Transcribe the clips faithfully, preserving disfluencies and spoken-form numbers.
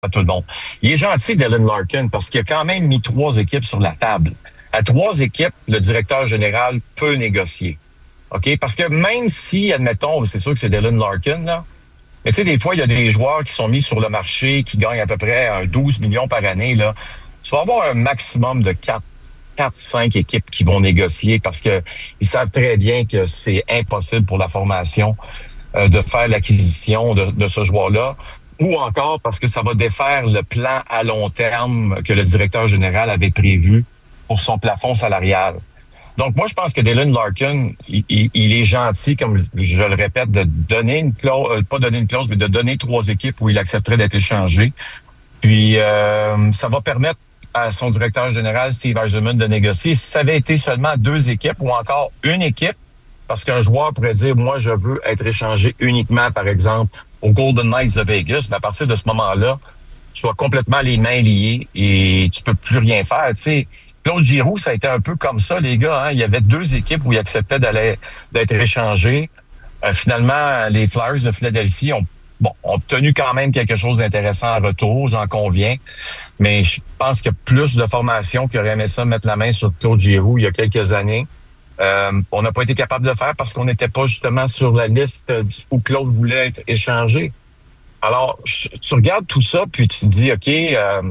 à tout le monde. Il est gentil, Dylan Larkin, parce qu'il a quand même mis trois équipes sur la table. À trois équipes, le directeur général peut négocier. OK? Parce que même si, admettons, c'est sûr que c'est Dylan Larkin, là, mais tu sais, des fois, il y a des joueurs qui sont mis sur le marché, qui gagnent à peu près un douze millions par année, là. Tu vas avoir un maximum de quatre, quatre, cinq équipes qui vont négocier parce que ils savent très bien que c'est impossible pour la formation euh, de faire l'acquisition de, de ce joueur-là. Ou encore parce que ça va défaire le plan à long terme que le directeur général avait prévu pour son plafond salarial. Donc, moi, je pense que Dylan Larkin, il, il, il est gentil, comme je, je le répète, de donner une clause, euh, pas donner une clause, mais de donner trois équipes où il accepterait d'être échangé. Puis, euh, ça va permettre à son directeur général, Steve Yzerman, de négocier. Si ça avait été seulement deux équipes ou encore une équipe, parce qu'un joueur pourrait dire, moi, je veux être échangé uniquement, par exemple, aux Golden Knights de Vegas, mais à partir de ce moment-là, tu as complètement les mains liées et tu peux plus rien faire. Tu sais, Claude Giroux, ça a été un peu comme ça, les gars. Hein? Il y avait deux équipes où il acceptait d'aller d'être échangé. Euh, finalement, les Flyers de Philadelphie ont, bon, ont obtenu quand même quelque chose d'intéressant en retour, j'en conviens. Mais je pense qu'il y a plus de formations qui auraient aimé ça mettre la main sur Claude Giroux il y a quelques années. Euh, on n'a pas été capable de le faire parce qu'on n'était pas justement sur la liste où Claude voulait être échangé. Alors, tu regardes tout ça, puis tu te dis, OK, euh,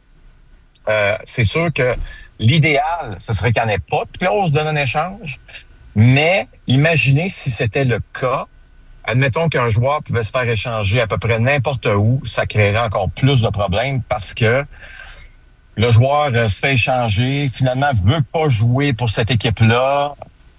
euh, c'est sûr que l'idéal, ce serait qu'il n'y en ait pas de clause de non-échange, mais imaginez si c'était le cas. Admettons qu'un joueur pouvait se faire échanger à peu près n'importe où, ça créerait encore plus de problèmes parce que le joueur euh, se fait échanger, finalement veut pas jouer pour cette équipe-là,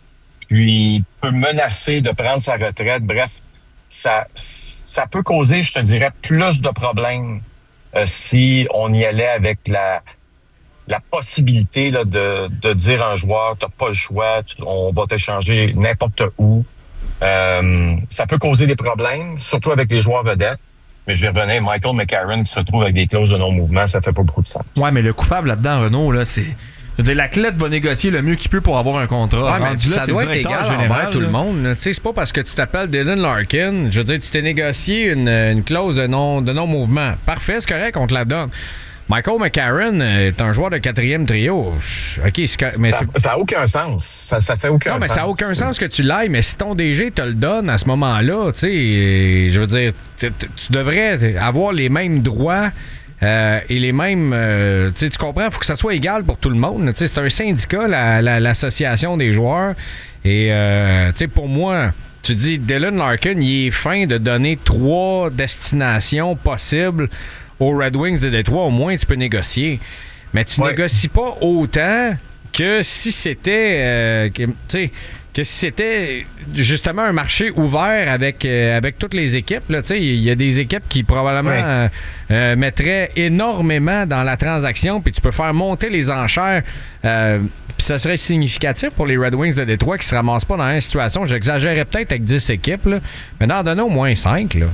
puis peut menacer de prendre sa retraite. Bref, ça, ça peut causer, je te dirais, plus de problèmes euh, si on y allait avec la, la possibilité là, de, de dire à un joueur, t'as pas le choix, tu, on va t'échanger n'importe où. Euh, ça peut causer des problèmes, surtout avec les joueurs vedettes. Mais je vais revenir, Michael McCarron qui se retrouve avec des clauses de non-mouvement, ça fait pas beaucoup de sens. Ouais, mais le coupable là-dedans, Renaud, là, c'est... Je veux dire, l'athlète va négocier le mieux qu'il peut pour avoir un contrat. Ouais, mais Rendu ça là, doit c'est être égal général, envers tout le monde. Tu sais, c'est pas parce que tu t'appelles Dylan Larkin. Je veux dire, tu t'es négocié une, une clause de, non, de non-mouvement. Parfait, c'est correct, on te la donne. Michael McCarron est un joueur de quatrième trio. OK, c'est, mais ça n'a aucun sens. Ça, ça fait aucun non, sens. mais ça n'a aucun sens que tu l'ailles, mais si ton D G te le donne à ce moment-là, tu sais, je veux dire, tu devrais avoir les mêmes droits euh, et les mêmes... Euh, tu comprends, il faut que ça soit égal pour tout le monde. C'est un syndicat, la, la, l'association des joueurs. Et euh, pour moi... Tu dis, Dylan Larkin, il est fin de donner trois destinations possibles aux Red Wings de Détroit. Au moins, tu peux négocier. Mais tu ouais. négocies pas autant que si c'était... Euh, que, tu sais, que si c'était justement un marché ouvert avec, euh, avec toutes les équipes. Il y a des équipes qui probablement ouais. euh, euh, mettraient énormément dans la transaction, puis tu peux faire monter les enchères. Euh, Puis ça serait significatif pour les Red Wings de Détroit qui se ramassent pas dans une situation, j'exagérais peut-être avec dix équipes, là, mais d'en donner au moins cinq. Là.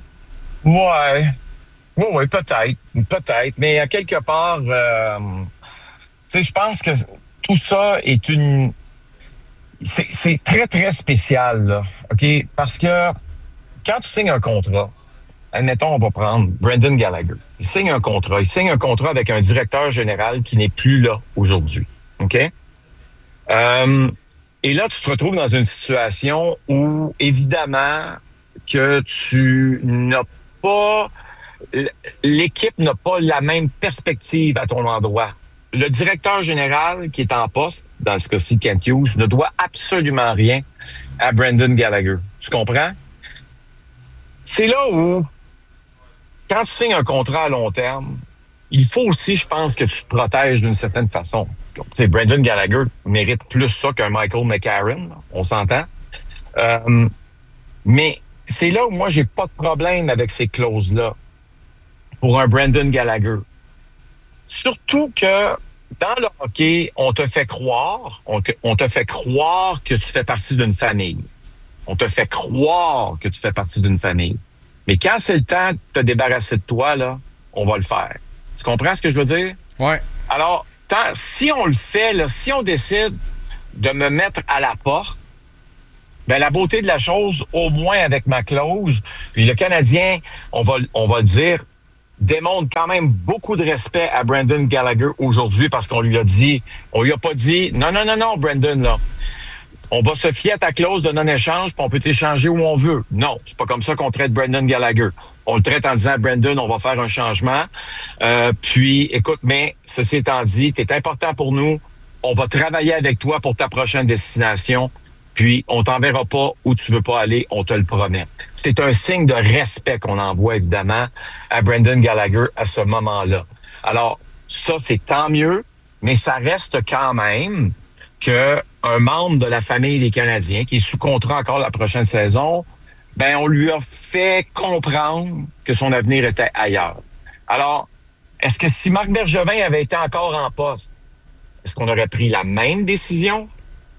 Ouais. Oui, oui, peut-être. Peut-être. Mais à quelque part, euh, tu sais, je pense que tout ça est une... C'est, c'est très, très spécial, là. OK? Parce que quand tu signes un contrat, admettons, on va prendre Brendan Gallagher. Il signe un contrat. Il signe un contrat avec un directeur général qui n'est plus là aujourd'hui. OK? Euh, et là, tu te retrouves dans une situation où, évidemment, que tu n'as pas... L'équipe n'a pas la même perspective à ton endroit. Le directeur général qui est en poste, dans ce cas-ci, Kent Hughes, ne doit absolument rien à Brendan Gallagher. Tu comprends? C'est là où, quand tu signes un contrat à long terme, il faut aussi, je pense, que tu te protèges d'une certaine façon. Tu sais, Brendan Gallagher mérite plus ça qu'un Michael McCarron, on s'entend. Euh, mais c'est là où moi, j'ai pas de problème avec ces clauses-là pour un Brendan Gallagher. Surtout que dans le hockey, on te fait croire, on te, on te fait croire que tu fais partie d'une famille. On te fait croire que tu fais partie d'une famille. Mais quand c'est le temps de te débarrasser de toi, là, on va le faire. Tu comprends ce que je veux dire? Ouais. Alors, tant, si on le fait, là, si on décide de me mettre à la porte, ben la beauté de la chose, au moins avec ma clause, puis le Canadien, on va, on va dire, démontre quand même beaucoup de respect à Brendan Gallagher aujourd'hui parce qu'on lui a dit, on lui a pas dit, non, non, non, non, Brendan, là, on va se fier à ta clause de non-échange puis on peut t'échanger où on veut. Non, c'est pas comme ça qu'on traite Brendan Gallagher. On le traite en disant, Brendan, on va faire un changement. Euh, puis, écoute, mais ceci étant dit, t'es important pour nous. On va travailler avec toi pour ta prochaine destination. Puis, on t'enverra pas où tu veux pas aller, on te le promet. C'est un signe de respect qu'on envoie, évidemment, à Brendan Gallagher à ce moment-là. Alors, ça, c'est tant mieux, mais ça reste quand même que un membre de la famille des Canadiens, qui est sous contrat encore la prochaine saison, ben, on lui a fait comprendre que son avenir était ailleurs. Alors, est-ce que si Marc Bergevin avait été encore en poste, est-ce qu'on aurait pris la même décision?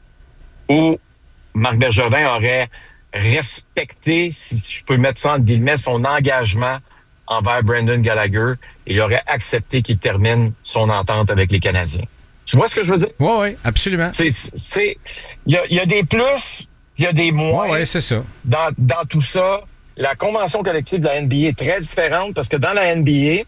Ou Marc Bergevin aurait respecté, si je peux mettre ça entre guillemets, son engagement envers Brendan Gallagher et il aurait accepté qu'il termine son entente avec les Canadiens. Tu vois ce que je veux dire? Oui, oui, absolument. C'est, c'est, il y a, y a des plus, il y a des moins. Oui, oui, c'est ça. Dans, dans tout ça, la convention collective de la N B A est très différente parce que dans la N B A,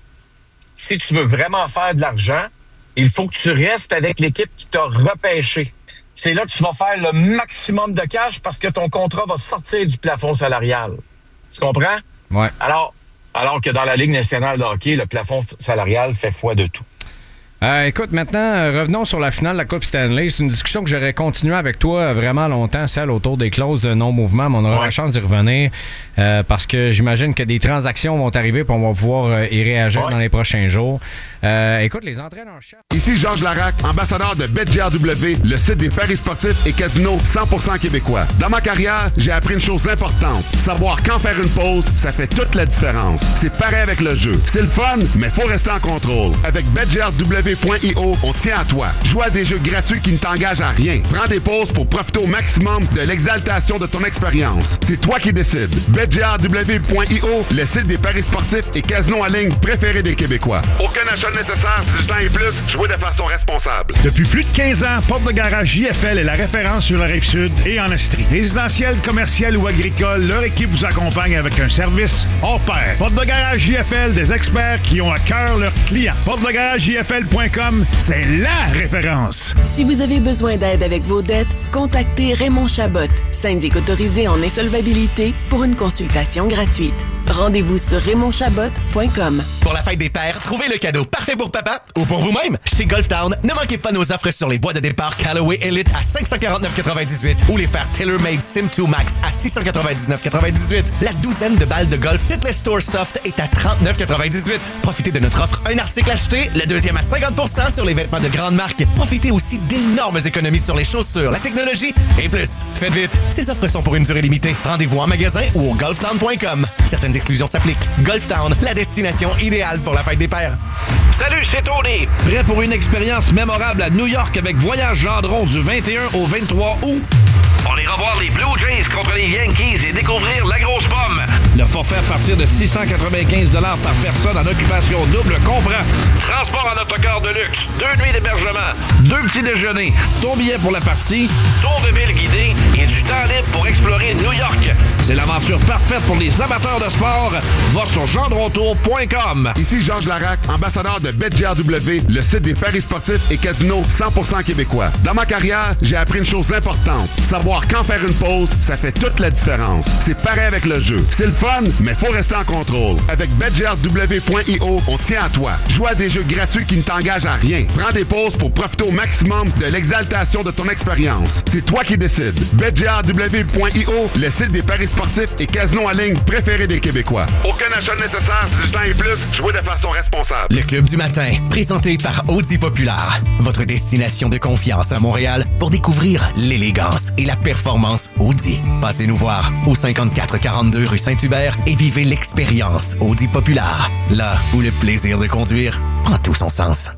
si tu veux vraiment faire de l'argent, il faut que tu restes avec l'équipe qui t'a repêché. C'est là que tu vas faire le maximum de cash parce que ton contrat va sortir du plafond salarial. Tu comprends? Oui. Alors, alors que dans la Ligue nationale de hockey, le plafond salarial fait foi de tout. Euh, écoute, maintenant, euh, revenons sur la finale de la Coupe Stanley. C'est une discussion que j'aurais continué avec toi euh, vraiment longtemps, celle autour des clauses de non-mouvement, mais on aura ouais. la chance d'y revenir euh, parce que j'imagine que des transactions vont arriver et on va pouvoir euh, y réagir ouais. dans les prochains jours. Euh, écoute, les entraîneurs-chefs... Ici Georges Larac, ambassadeur de BetGRW, le site des paris sportifs et casinos cent pour cent québécois. Dans ma carrière, j'ai appris une chose importante. Savoir quand faire une pause, ça fait toute la différence. C'est pareil avec le jeu. C'est le fun, mais faut rester en contrôle. Avec BetGRW point i o, on tient à toi. Joue à des jeux gratuits qui ne t'engagent à rien. Prends des pauses pour profiter au maximum de l'exaltation de ton expérience. C'est toi qui décides. BetGRW point i o, le site des paris sportifs et casinos en ligne préférés des Québécois. Aucun achat nécessaire, dix-huit ans et plus, jouez de façon responsable. Depuis plus de quinze ans, Porte de Garage J F L est la référence sur la Rive-Sud et en Estrie. Résidentiel, commercial ou agricole, leur équipe vous accompagne avec un service hors pair. Porte de Garage J F L, des experts qui ont à cœur leurs clients. Porte de Garage J F L point com, c'est la référence. Si vous avez besoin d'aide avec vos dettes, contactez Raymond Chabot, syndic autorisé en insolvabilité, pour une consultation gratuite. Rendez-vous sur raymond chabot point com. Pour la fête des pères, trouvez le cadeau parfait pour papa ou pour vous-même. Chez Golf Town, ne manquez pas nos offres sur les bois de départ Callaway Elite à cinq cent quarante-neuf quatre-vingt-dix-huit ou les fers TaylorMade Sim deux Max à six cent quatre-vingt-dix-neuf quatre-vingt-dix-huit. La douzaine de balles de golf Titleist Store Soft est à trente-neuf quatre-vingt-dix-huit. Profitez de notre offre un article acheté, le deuxième à cinquante pour cent sur les vêtements de grande marque. Profitez aussi d'énormes économies sur les chaussures, la technologie et plus. Faites vite, ces offres sont pour une durée limitée. Rendez-vous en magasin ou au golf town point com. Certaines exclusions s'appliquent. Golf Town, la destination idéale pour la fête des pères. Salut, c'est Tony. Prêt pour une expérience mémorable à New York avec Voyage Gendron du vingt et un au vingt-trois août? On ira voir les Blue Jays contre les Yankees et découvrir la grosse pomme. Le forfait à partir de six cent quatre-vingt-quinze dollars par personne en occupation double comprend transport en autocar de luxe, deux nuits d'hébergement, deux petits déjeuners, ton billet pour la partie, tour de ville guidé et du temps libre pour explorer New York. C'est l'aventure parfaite pour les amateurs de sport. Va sur gendrontour point com. Ici Georges Larac, ambassadeur de BetGRW, le site des paris sportifs et casinos cent pour cent québécois. Dans ma carrière, j'ai appris une chose importante. Savoir quand faire une pause, ça fait toute la différence. C'est pareil avec le jeu. C'est le fun, mais faut rester en contrôle. Avec BetGRW point i o, on tient à toi. Joue à des jeux gratuits qui ne t'engagent à rien. Prends des pauses pour profiter au maximum de l'exaltation de ton expérience. C'est toi qui décides. BetGRW point i o, le site des paris sportifs et casinos en ligne préférés des Québécois. Aucun achat nécessaire, dix-huit ans et plus, jouez de façon responsable. Le Club du matin, présenté par Audi Populaire. Votre destination de confiance à Montréal pour découvrir l'élégance et la performance Audi. Passez nous voir au cinquante-quatre quarante-deux rue Saint-Hubert et vivez l'expérience Audi Populaire. Là où le plaisir de conduire prend tout son sens.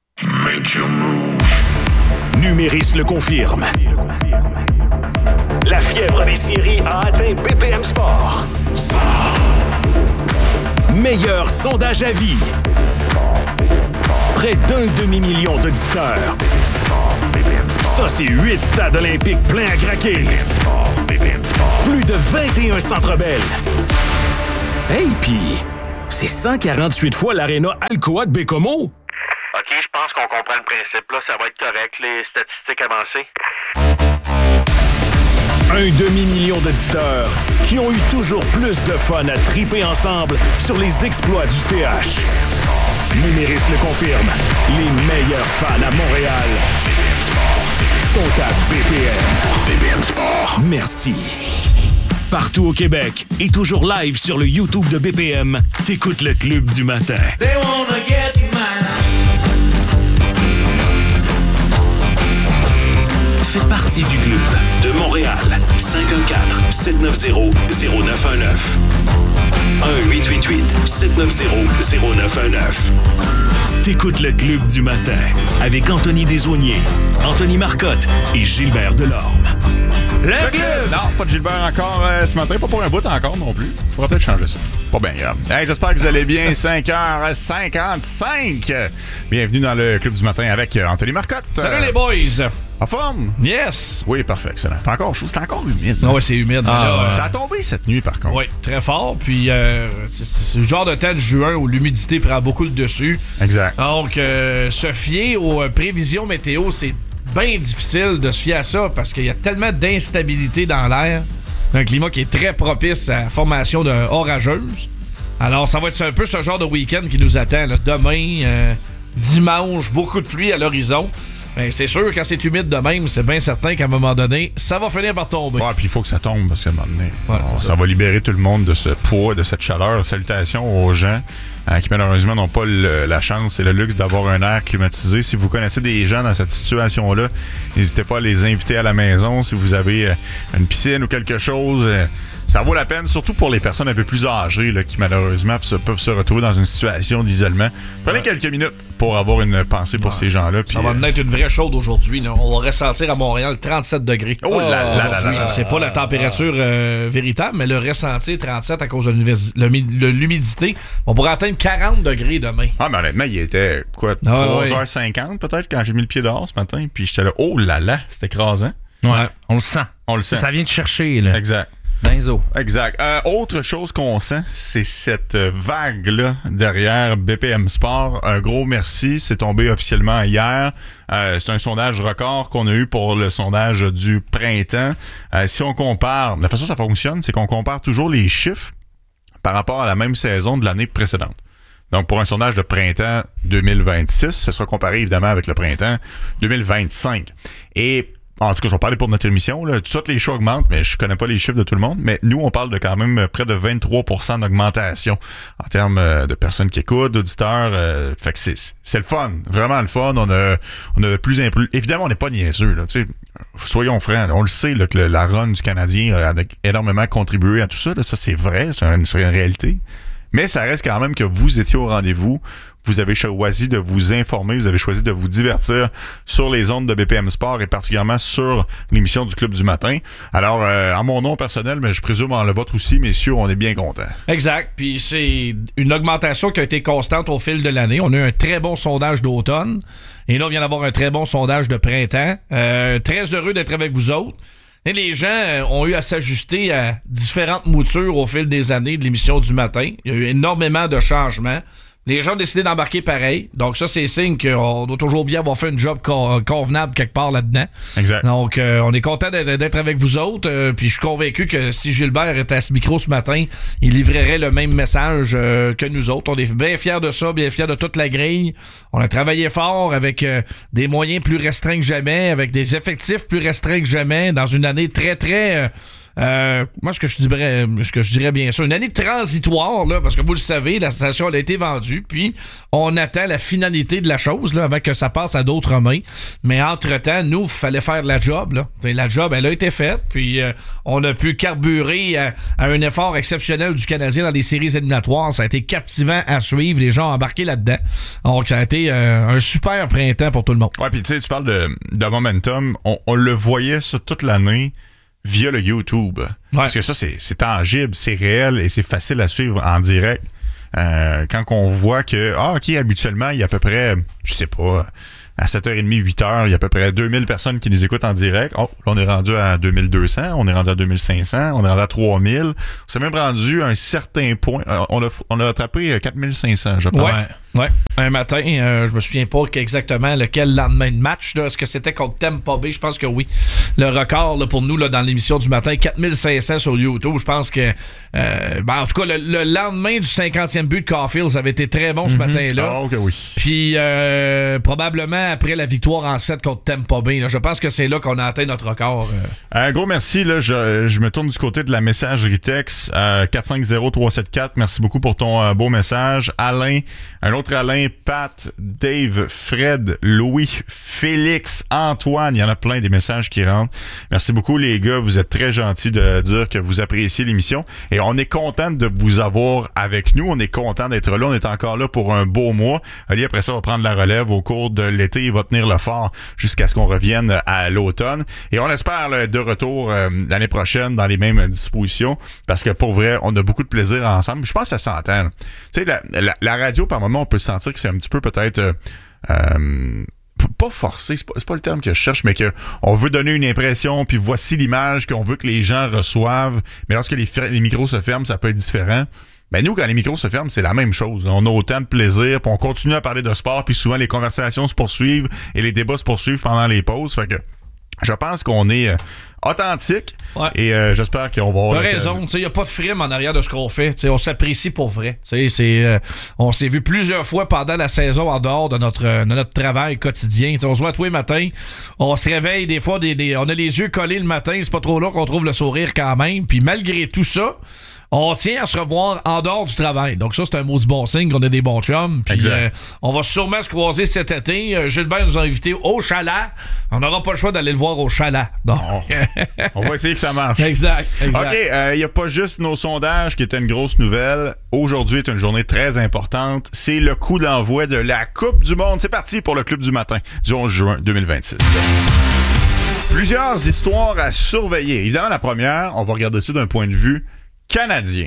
Numéris le confirme. La fièvre des séries a atteint B P M Sport. Sport. Meilleur sondage à vie. Près d'un demi-million d'auditeurs. Ça, c'est huit stades olympiques pleins à craquer. Plus de vingt et un centres belles. Hey, pis, C'est cent quarante-huit fois l'aréna Alcoa de Bécomo. OK, je pense qu'on comprend le principe. Là, ça va être correct, les statistiques avancées. Un demi-million d'auditeurs qui ont eu toujours plus de fun à triper ensemble sur les exploits du C H. Numéris le confirme, les meilleurs fans à Montréal sont à B P M. B P M Sport. Merci. Partout au Québec et toujours live sur le YouTube de B P M, t'écoutes le Club du matin. They wanna get mine. Fais partie du club de Montréal. cinq un quatre, sept neuf zéro, zéro neuf un neuf. un huit huit huit, sept neuf zéro, zéro neuf un neuf. T'écoutes le Club du matin avec Anthony Desaulniers, Anthony Marcotte et Gilbert Delorme. Le club! Non, pas de Gilbert encore euh, ce matin, pas pour un bout encore non plus. Faudra peut-être changer ça. Pas bien grave. Hey, j'espère que vous allez bien. cinq heures cinquante-cinq. Bienvenue dans le Club du matin avec Anthony Marcotte. Salut les boys! En forme? Yes! Oui, parfait, excellent. C'est encore chaud, c'est encore humide. Non, ouais, c'est humide. Ah, là, ça a tombé cette nuit, par contre. Oui, très fort. Puis, euh, c'est, c'est le genre de temps de juin où l'humidité prend beaucoup le dessus. Exact. Donc, euh, se fier aux prévisions météo, c'est bien difficile de se fier à ça parce qu'il y a tellement d'instabilité dans l'air. Un climat qui est très propice à la formation de orageuse. Alors, ça va être un peu ce genre de week-end qui nous attend. Là. Demain, euh, dimanche, beaucoup de pluie à l'horizon. Ben, c'est sûr, quand c'est humide de même, c'est bien certain qu'à un moment donné, ça va finir par tomber. Ouais, puis il faut que ça tombe parce qu'à un moment donné, ouais, on, ça. ça va libérer tout le monde de ce poids, de cette chaleur. Salutations aux gens euh, qui malheureusement n'ont pas le, la chance et le luxe d'avoir un air climatisé. Si vous connaissez des gens dans cette situation-là, n'hésitez pas à les inviter à la maison. Si vous avez euh, une piscine ou quelque chose... Euh, ça vaut la peine, surtout pour les personnes un peu plus âgées là, qui malheureusement se, peuvent se retrouver dans une situation d'isolement. Prenez ouais. quelques minutes pour avoir une pensée pour ouais. ces gens-là. Ça va euh... être une vraie chaude aujourd'hui. Là. On va ressentir à Montréal trente-sept degrés. Oh là là là là là. C'est pas la température euh, véritable, mais le ressenti trente-sept à cause de l'humidité. On pourrait atteindre quarante degrés demain. Ah, mais honnêtement, il était quoi, ah, trois heures cinquante peut-être quand j'ai mis le pied dehors ce matin. Puis j'étais là, oh là là, c'est écrasant. Ouais, on le sent. On le sent. Ça vient de chercher, là. Exact. Dans les eaux. Exact. Euh, autre chose qu'on sent, c'est cette vague-là derrière B P M Sport. Un gros merci. C'est tombé officiellement hier. Euh, c'est un sondage record qu'on a eu pour le sondage du printemps. Euh, si on compare, la façon dont ça fonctionne, c'est qu'on compare toujours les chiffres par rapport à la même saison de l'année précédente. Donc, pour un sondage de printemps deux mille vingt-six, ce sera comparé évidemment avec le printemps deux mille vingt-cinq. Et en tout cas, je vais parler pour notre émission. Là. Toutes les choix augmentent, mais je connais pas les chiffres de tout le monde. Mais nous, on parle de quand même près de vingt-trois pour cent d'augmentation en termes de personnes qui écoutent, d'auditeurs. Euh, fait que c'est, c'est le fun. Vraiment le fun. On a, on a de plus en plus... Évidemment, on n'est pas niaiseux. Là, soyons francs. On le sait là, que le, la run du Canadien a énormément contribué à tout ça. Là. Ça, c'est vrai. C'est une, c'est une réalité. Mais ça reste quand même que vous étiez au rendez-vous. Vous avez choisi de vous informer, vous avez choisi de vous divertir sur les ondes de B P M Sport et particulièrement sur l'émission du Club du matin. Alors, euh, en mon nom personnel, mais je présume en le vôtre aussi, messieurs, on est bien contents. Exact. Puis c'est une augmentation qui a été constante au fil de l'année. On a eu un très bon sondage d'automne et là, on vient d'avoir un très bon sondage de printemps. Euh, très heureux d'être avec vous autres. Et les gens ont eu à s'ajuster à différentes moutures au fil des années de l'émission du matin. Il y a eu énormément de changements. Les gens ont décidé d'embarquer pareil. Donc ça, c'est signe qu'on doit toujours bien avoir fait un job con- convenable quelque part là-dedans. Exact. Donc, euh, on est content d'être, d'être avec vous autres. Euh, puis je suis convaincu que si Gilbert était à ce micro ce matin, il livrerait le même message euh, que nous autres. On est bien fiers de ça, bien fiers de toute la grille. On a travaillé fort avec euh, des moyens plus restreints que jamais, avec des effectifs plus restreints que jamais, dans une année très, très... Euh, Euh, moi, ce que je dirais, ce que je dirais bien sûr, une année transitoire, là, parce que vous le savez, la station elle a été vendue, puis on attend la finalité de la chose là, avant que ça passe à d'autres mains. Mais entre-temps, nous, il fallait faire la job. Là. La job, elle a été faite, puis euh, on a pu carburer à, à un effort exceptionnel du Canadien dans les séries éliminatoires. Ça a été captivant à suivre. Les gens ont embarqué là-dedans. Donc, ça a été euh, un super printemps pour tout le monde. Ouais, puis tu sais, tu parles de, de momentum. On, on le voyait ça toute l'année via le YouTube. Ouais. Parce que ça, c'est, c'est tangible, c'est réel et c'est facile à suivre en direct. Euh, quand on voit que, ah, OK, habituellement, il y a à peu près, je sais pas, à sept heures trente, huit heures, il y a à peu près deux mille personnes qui nous écoutent en direct. Oh, là, on est rendu à deux mille deux cents, on est rendu à deux mille cinq cents, on est rendu à trois mille. On s'est même rendu à un certain point. On a, on a attrapé quatre mille cinq cents, je pense. Ouais. Ouais. Un matin, euh, je me souviens pas exactement lequel lendemain de match. Là, est-ce que c'était contre Tampa Bay? Je pense que oui. Le record là, pour nous là, dans l'émission du matin, quatre mille cinq cents sur YouTube. Je pense que euh, ben, en tout cas, le, le lendemain du cinquantième but de Caulfield, ça avait été très bon ce mm-hmm. matin-là. Ah, ok, oui. Puis euh, probablement après la victoire en sept contre Tampa Bay. Là, je pense que c'est là qu'on a atteint notre record. Euh. Un gros merci. Là, je, je me tourne du côté de la messagerie texte euh, quatre cinq zéro trois sept quatre. Merci beaucoup pour ton euh, beau message. Alain, un autre Alain, Pat, Dave, Fred, Louis, Félix, Antoine. Il y en a plein des messages qui rentrent. Merci beaucoup les gars. Vous êtes très gentils de dire que vous appréciez l'émission. Et on est content de vous avoir avec nous. On est content d'être là. On est encore là pour un beau mois. Ali, après ça, va prendre la relève au cours de l'été. Il va tenir le fort jusqu'à ce qu'on revienne à l'automne. Et on espère là, être de retour euh, l'année prochaine dans les mêmes dispositions. Parce que pour vrai, on a beaucoup de plaisir ensemble. Je pense que ça s'entend. Tu sais, la, la, la radio, par moment, on peut sentir que c'est un petit peu peut-être euh, euh, pas forcé, c'est pas, c'est pas le terme que je cherche, mais que on veut donner une impression, puis voici l'image qu'on veut que les gens reçoivent. Mais lorsque les, les micros se ferment, ça peut être différent. Ben nous, quand les micros se ferment, c'est la même chose. On a autant de plaisir, puis on continue à parler de sport, puis souvent les conversations se poursuivent et les débats se poursuivent pendant les pauses. Fait que je pense qu'on est euh, authentique ouais. et euh, j'espère qu'on va avoir... T'as raison, il n'y a pas de frime en arrière de ce qu'on fait. T'sais, on s'apprécie pour vrai. C'est, euh, on s'est vu plusieurs fois pendant la saison en dehors de notre, de notre travail quotidien. T'sais, on se voit tous les matins, on se réveille des fois, des, des, on a les yeux collés le matin, c'est pas trop long qu'on trouve le sourire quand même. Puis malgré tout ça, on tient à se revoir en dehors du travail. Donc ça, c'est un maudit bon signe qu'on a des bons chums. Puis euh, on va sûrement se croiser cet été. Euh, Gilbert nous a invités au chalet. On n'aura pas le choix d'aller le voir au chalet. Donc... on va essayer que ça marche. Exact. exact. OK, il euh, n'y a pas juste nos sondages qui étaient une grosse nouvelle. Aujourd'hui est une journée très importante. C'est le coup d'envoi de la Coupe du Monde. C'est parti pour le Club du matin du onze juin deux mille vingt-six. Plusieurs histoires à surveiller. Évidemment, la première, on va regarder ça d'un point de vue canadien.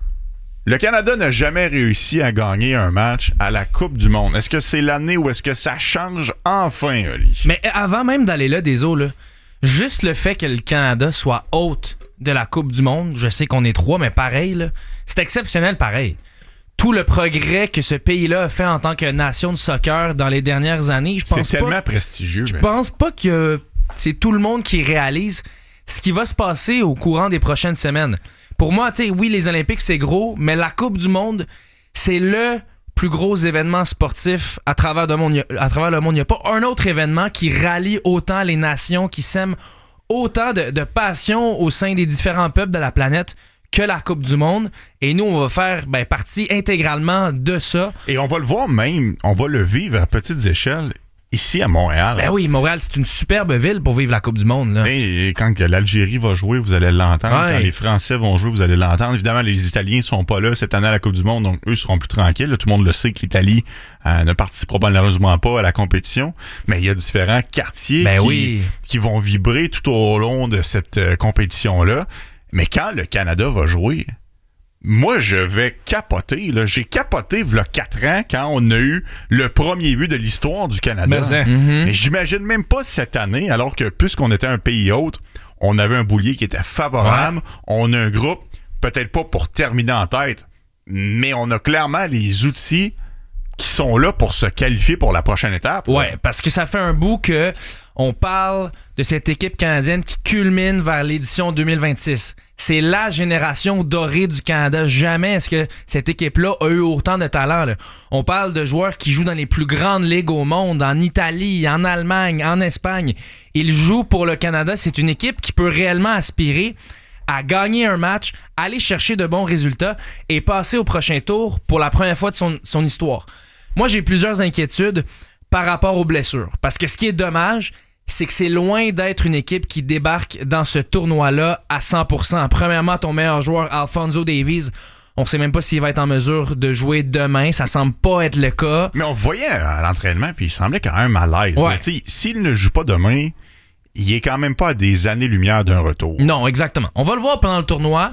Le Canada n'a jamais réussi à gagner un match à la Coupe du Monde. Est-ce que c'est l'année où est-ce que ça change enfin, Oli? Mais avant même d'aller là, des eaux, là, juste le fait que le Canada soit hôte de la Coupe du Monde, je sais qu'on est trois, mais pareil, là, c'est exceptionnel pareil. Tout le progrès que ce pays-là a fait en tant que nation de soccer dans les dernières années, je pense c'est pas... tellement prestigieux. Je ben. pense pas que c'est tout le monde qui réalise ce qui va se passer au courant des prochaines semaines. Pour moi, tu sais, oui, les Olympiques, c'est gros, mais la Coupe du Monde, c'est le plus gros événement sportif à travers le monde. À travers le monde, il n'y a pas un autre événement qui rallie autant les nations, qui sème autant de, de passion au sein des différents peuples de la planète que la Coupe du Monde. Et nous, on va faire ben, partie intégralement de ça. Et on va le voir même, on va le vivre à petites échelles. Ici, à Montréal. Ben oui, Montréal, c'est une superbe ville pour vivre la Coupe du Monde. Là. Et quand l'Algérie va jouer, vous allez l'entendre. Ouais. Quand les Français vont jouer, vous allez l'entendre. Évidemment, les Italiens ne sont pas là cette année à la Coupe du Monde, donc eux seront plus tranquilles. Là, tout le monde le sait que l'Italie euh, ne participera malheureusement pas à la compétition. Mais il y a différents quartiers ben qui, oui. qui vont vibrer tout au long de cette euh, compétition-là. Mais quand le Canada va jouer... Moi, je vais capoter. Là. J'ai capoté il y a quatre ans quand on a eu le premier but de l'histoire du Canada. Mais, mm-hmm. Mais j'imagine même pas cette année, alors que puisqu'on était un pays hôte, on avait un boulier qui était favorable. Ouais. On a un groupe, peut-être pas pour terminer en tête, mais on a clairement les outils qui sont là pour se qualifier pour la prochaine étape. Ouais, là. Parce que ça fait un bout que on parle de cette équipe canadienne qui culmine vers l'édition deux mille vingt-six. C'est la génération dorée du Canada. Jamais est-ce que cette équipe-là a eu autant de talent. Là. On parle de joueurs qui jouent dans les plus grandes ligues au monde, en Italie, en Allemagne, en Espagne. Ils jouent pour le Canada. C'est une équipe qui peut réellement aspirer à gagner un match, aller chercher de bons résultats et passer au prochain tour pour la première fois de son, son histoire. Moi, j'ai plusieurs inquiétudes par rapport aux blessures. Parce que ce qui est dommage, c'est que c'est loin d'être une équipe qui débarque dans ce tournoi-là à cent pour cent. Premièrement, ton meilleur joueur, Alphonso Davies, on ne sait même pas s'il va être en mesure de jouer demain. Ça semble pas être le cas. Mais on voyait à l'entraînement, puis il semblait quand même à l'aise. Ouais. S'il ne joue pas demain, il est quand même pas à des années-lumière d'un retour. Non, exactement. On va le voir pendant le tournoi,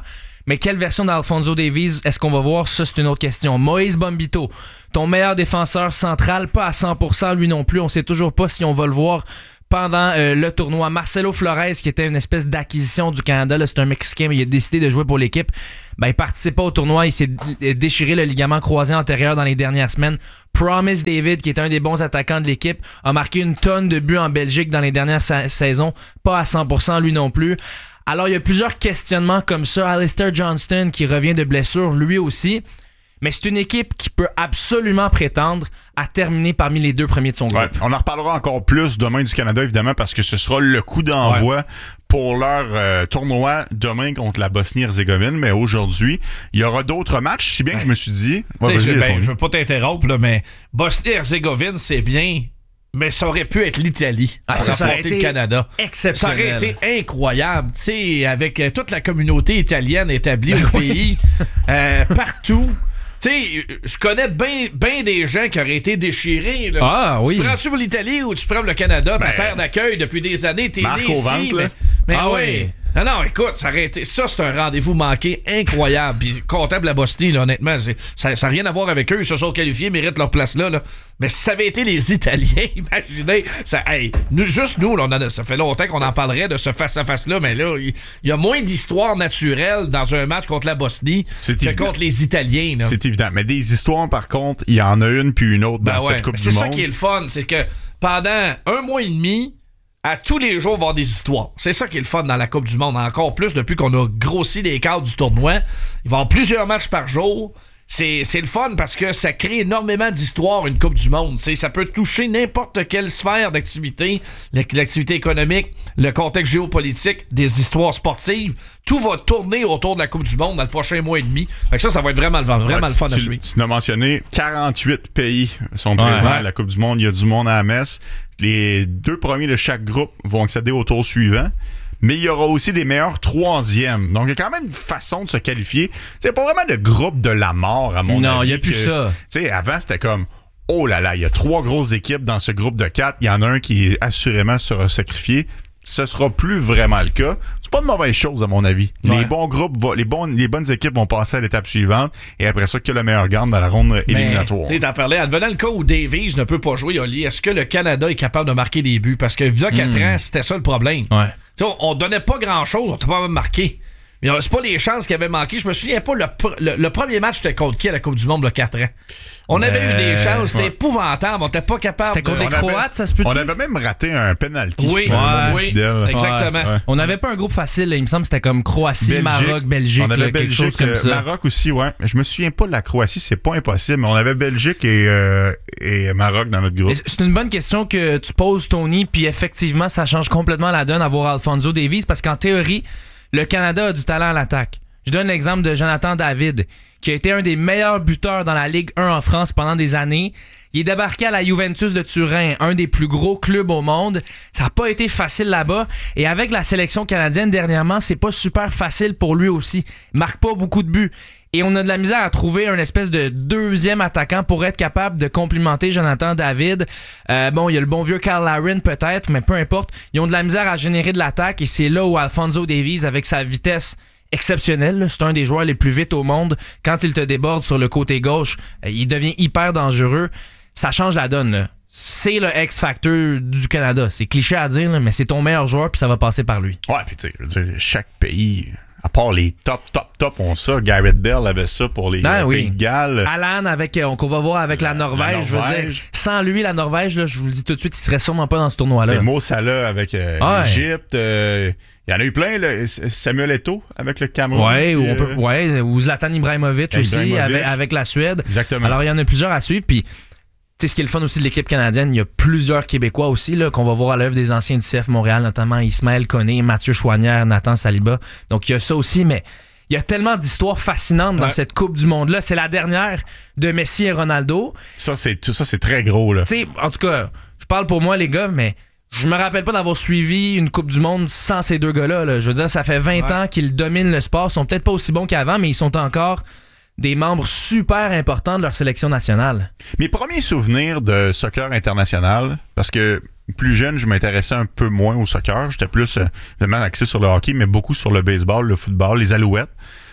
Mais quelle version d'Alphonso Davies est-ce qu'on va voir? Ça, c'est une autre question. Moïse Bombito, ton meilleur défenseur central, pas à cent pour cent lui non plus. On sait toujours pas si on va le voir pendant euh, le tournoi. Marcelo Flores, qui était une espèce d'acquisition du Canada, là, c'est un Mexicain, mais il a décidé de jouer pour l'équipe. Ben, il participe pas au tournoi. Il s'est déchiré le ligament croisé antérieur dans les dernières semaines. Promise David, qui est un des bons attaquants de l'équipe, a marqué une tonne de buts en Belgique dans les dernières sa- saisons. Pas à cent pour cent lui non plus. Alors, il y a plusieurs questionnements comme ça. Alistair Johnston, qui revient de blessure, lui aussi. Mais c'est une équipe qui peut absolument prétendre à terminer parmi les deux premiers de son groupe. Ouais, on en reparlera encore plus demain du Canada, évidemment, parce que ce sera le coup d'envoi ouais. pour leur euh, tournoi demain contre la Bosnie-Herzégovine. Mais aujourd'hui, il y aura d'autres matchs, si bien ouais. que je me suis dit... Ouais, je, ben, je veux pas t'interrompre, là, mais Bosnie-Herzégovine, c'est bien... Mais ça aurait pu être l'Italie. Ah, ça, ça aurait été le Canada. Exceptionnel. Ça aurait été incroyable. Tu sais, avec euh, toute la communauté italienne établie au pays, euh, partout. Tu sais, je connais bien ben des gens qui auraient été déchirés. Là. Ah oui. Tu prends-tu pour l'Italie ou tu prends le Canada, ta ben, terre d'accueil depuis des années, t'es Marc né ici. Ventre, mais mais ah oui. oui. Non, non, écoute, ça aurait été. Ça, c'est un rendez-vous manqué incroyable. Puis, comptable la Bosnie, là, honnêtement, c'est, ça n'a rien à voir avec eux. Ils se sont qualifiés, méritent leur place là. là. Mais si ça avait été les Italiens, imaginez. Ça, hey, nous, juste nous, là, on a, ça fait longtemps qu'on en parlerait de ce face-à-face-là, mais là, il y, y a moins d'histoires naturelles dans un match contre la Bosnie c'est que évident. contre les Italiens. Là. C'est évident. Mais des histoires, par contre, il y en a une puis une autre dans ben ouais, cette Coupe du c'est Monde. C'est ça qui est le fun. C'est que pendant un mois et demi, à tous les jours, il va y avoir des histoires. C'est ça qui est le fun dans la Coupe du Monde. Encore plus depuis qu'on a grossi les cadres du tournoi. Il va y avoir plusieurs matchs par jour. C'est, c'est le fun parce que ça crée énormément d'histoires, une Coupe du Monde. T'sais, ça peut toucher n'importe quelle sphère d'activité. L'activité économique, le contexte géopolitique, des histoires sportives. Tout va tourner autour de la Coupe du Monde dans le prochain mois et demi. Fait que ça, ça va être vraiment, vraiment ouais, le fun tu, à suivre. Tu l'as mentionné, quarante-huit pays sont présents ouais. à la Coupe du Monde. Il y a du monde à la messe. Les deux premiers de chaque groupe vont accéder au tour suivant. Mais il y aura aussi des meilleurs troisièmes. Donc, il y a quand même une façon de se qualifier. C'est pas vraiment le groupe de la mort, à mon non, avis. Non, il n'y a plus que, ça. Tu sais, avant, c'était comme, oh là là, il y a trois grosses équipes dans ce groupe de quatre. Il y en a un qui assurément sera sacrifié. Ce sera plus vraiment le cas. C'est pas une mauvaise chose, à mon avis. Ouais. Les bons groupes, va, les, bons, les bonnes équipes vont passer à l'étape suivante et après ça, que le meilleur gagne dans la ronde éliminatoire. Tu t'en parlais, advenant le cas où Davies ne peut pas jouer, Oli, est-ce que le Canada est capable de marquer des buts? Parce que, il y a quatre ans, c'était ça le problème. Ouais. T'sais, on, on donnait pas grand-chose, on t'a pas même marqué. Mais c'est pas les chances qui avaient manqué. Je me souviens pas, le, le, le premier match, c'était contre qui à la Coupe du Monde, il y a quatre ans? On avait euh, eu des chances, c'était ouais. épouvantable, on était pas capable. C'était contre de... les Croates, ça se peut-tu? On avait même raté un penalty. Oui, sur un oui, fidèle. exactement. Ouais. On n'avait pas un groupe facile, là. Il me semble que c'était comme Croatie, Belgique. Maroc, Belgique, on avait là, Belgique, quelque chose comme ça. Maroc aussi, ouais. Je me souviens pas de la Croatie, c'est pas impossible, mais on avait Belgique et, euh, et Maroc dans notre groupe. C'est une bonne question que tu poses, Tony, puis effectivement, ça change complètement la donne à voir Alphonso Davies, parce qu'en théorie, le Canada a du talent à l'attaque. Je donne l'exemple de Jonathan David, qui a été un des meilleurs buteurs dans la Ligue un en France pendant des années. Il est débarqué à la Juventus de Turin, un des plus gros clubs au monde. Ça n'a pas été facile là-bas. Et avec la sélection canadienne dernièrement, c'est pas super facile pour lui aussi. Il marque pas beaucoup de buts. Et on a de la misère à trouver un espèce de deuxième attaquant pour être capable de complimenter Jonathan David. Euh, bon, il y a le bon vieux Kyle Larin peut-être, mais peu importe. Ils ont de la misère à générer de l'attaque et c'est là où Alphonso Davies, avec sa vitesse exceptionnel, c'est un des joueurs les plus vite au monde. Quand il te déborde sur le côté gauche, il devient hyper dangereux. Ça change la donne, là. C'est le X-Factor du Canada. C'est cliché à dire, là, mais c'est ton meilleur joueur puis ça va passer par lui. Ouais, puis tu sais, je veux dire, chaque pays, à part les top, top, top, ont ça. Gareth Bell avait ça pour les ben, euh, oui. Pays de Galles. Alan, avec, euh, qu'on va voir avec la, la Norvège, la je veux dire. Sans lui, la Norvège, là, je vous le dis tout de suite, il serait sûrement pas dans ce tournoi-là. C'est Mo Salah avec euh, ouais. l'Égypte. Euh, il y en a eu plein, là. Samuel Eto'o avec le Cameroun. Ouais, aussi, ou, on peut, euh... ouais, ou Zlatan Ibrahimovic aussi Ibrahimovic. Avec, avec la Suède. Exactement. Alors, il y en a plusieurs à suivre. Puis, tu sais, ce qui est le fun aussi de l'équipe canadienne, il y a plusieurs Québécois aussi là, qu'on va voir à l'œuvre des anciens du C F Montréal, notamment Ismaël Koné, Mathieu Chouanière, Nathan Saliba. Donc, il y a ça aussi, mais il y a tellement d'histoires fascinantes dans ouais. cette Coupe du Monde-là. C'est la dernière de Messi et Ronaldo. Ça, c'est, ça, c'est très gros, là. Tu sais, en tout cas, je parle pour moi, les gars, mais je me rappelle pas d'avoir suivi une Coupe du Monde sans ces deux gars-là. Là. Je veux dire, ça fait vingt ouais. ans qu'ils dominent le sport. Ils sont peut-être pas aussi bons qu'avant, mais ils sont encore des membres super importants de leur sélection nationale. Mes premiers souvenirs de soccer international, parce que plus jeune, je m'intéressais un peu moins au soccer. J'étais plus euh, vraiment axé sur le hockey, mais beaucoup sur le baseball, le football, les Alouettes.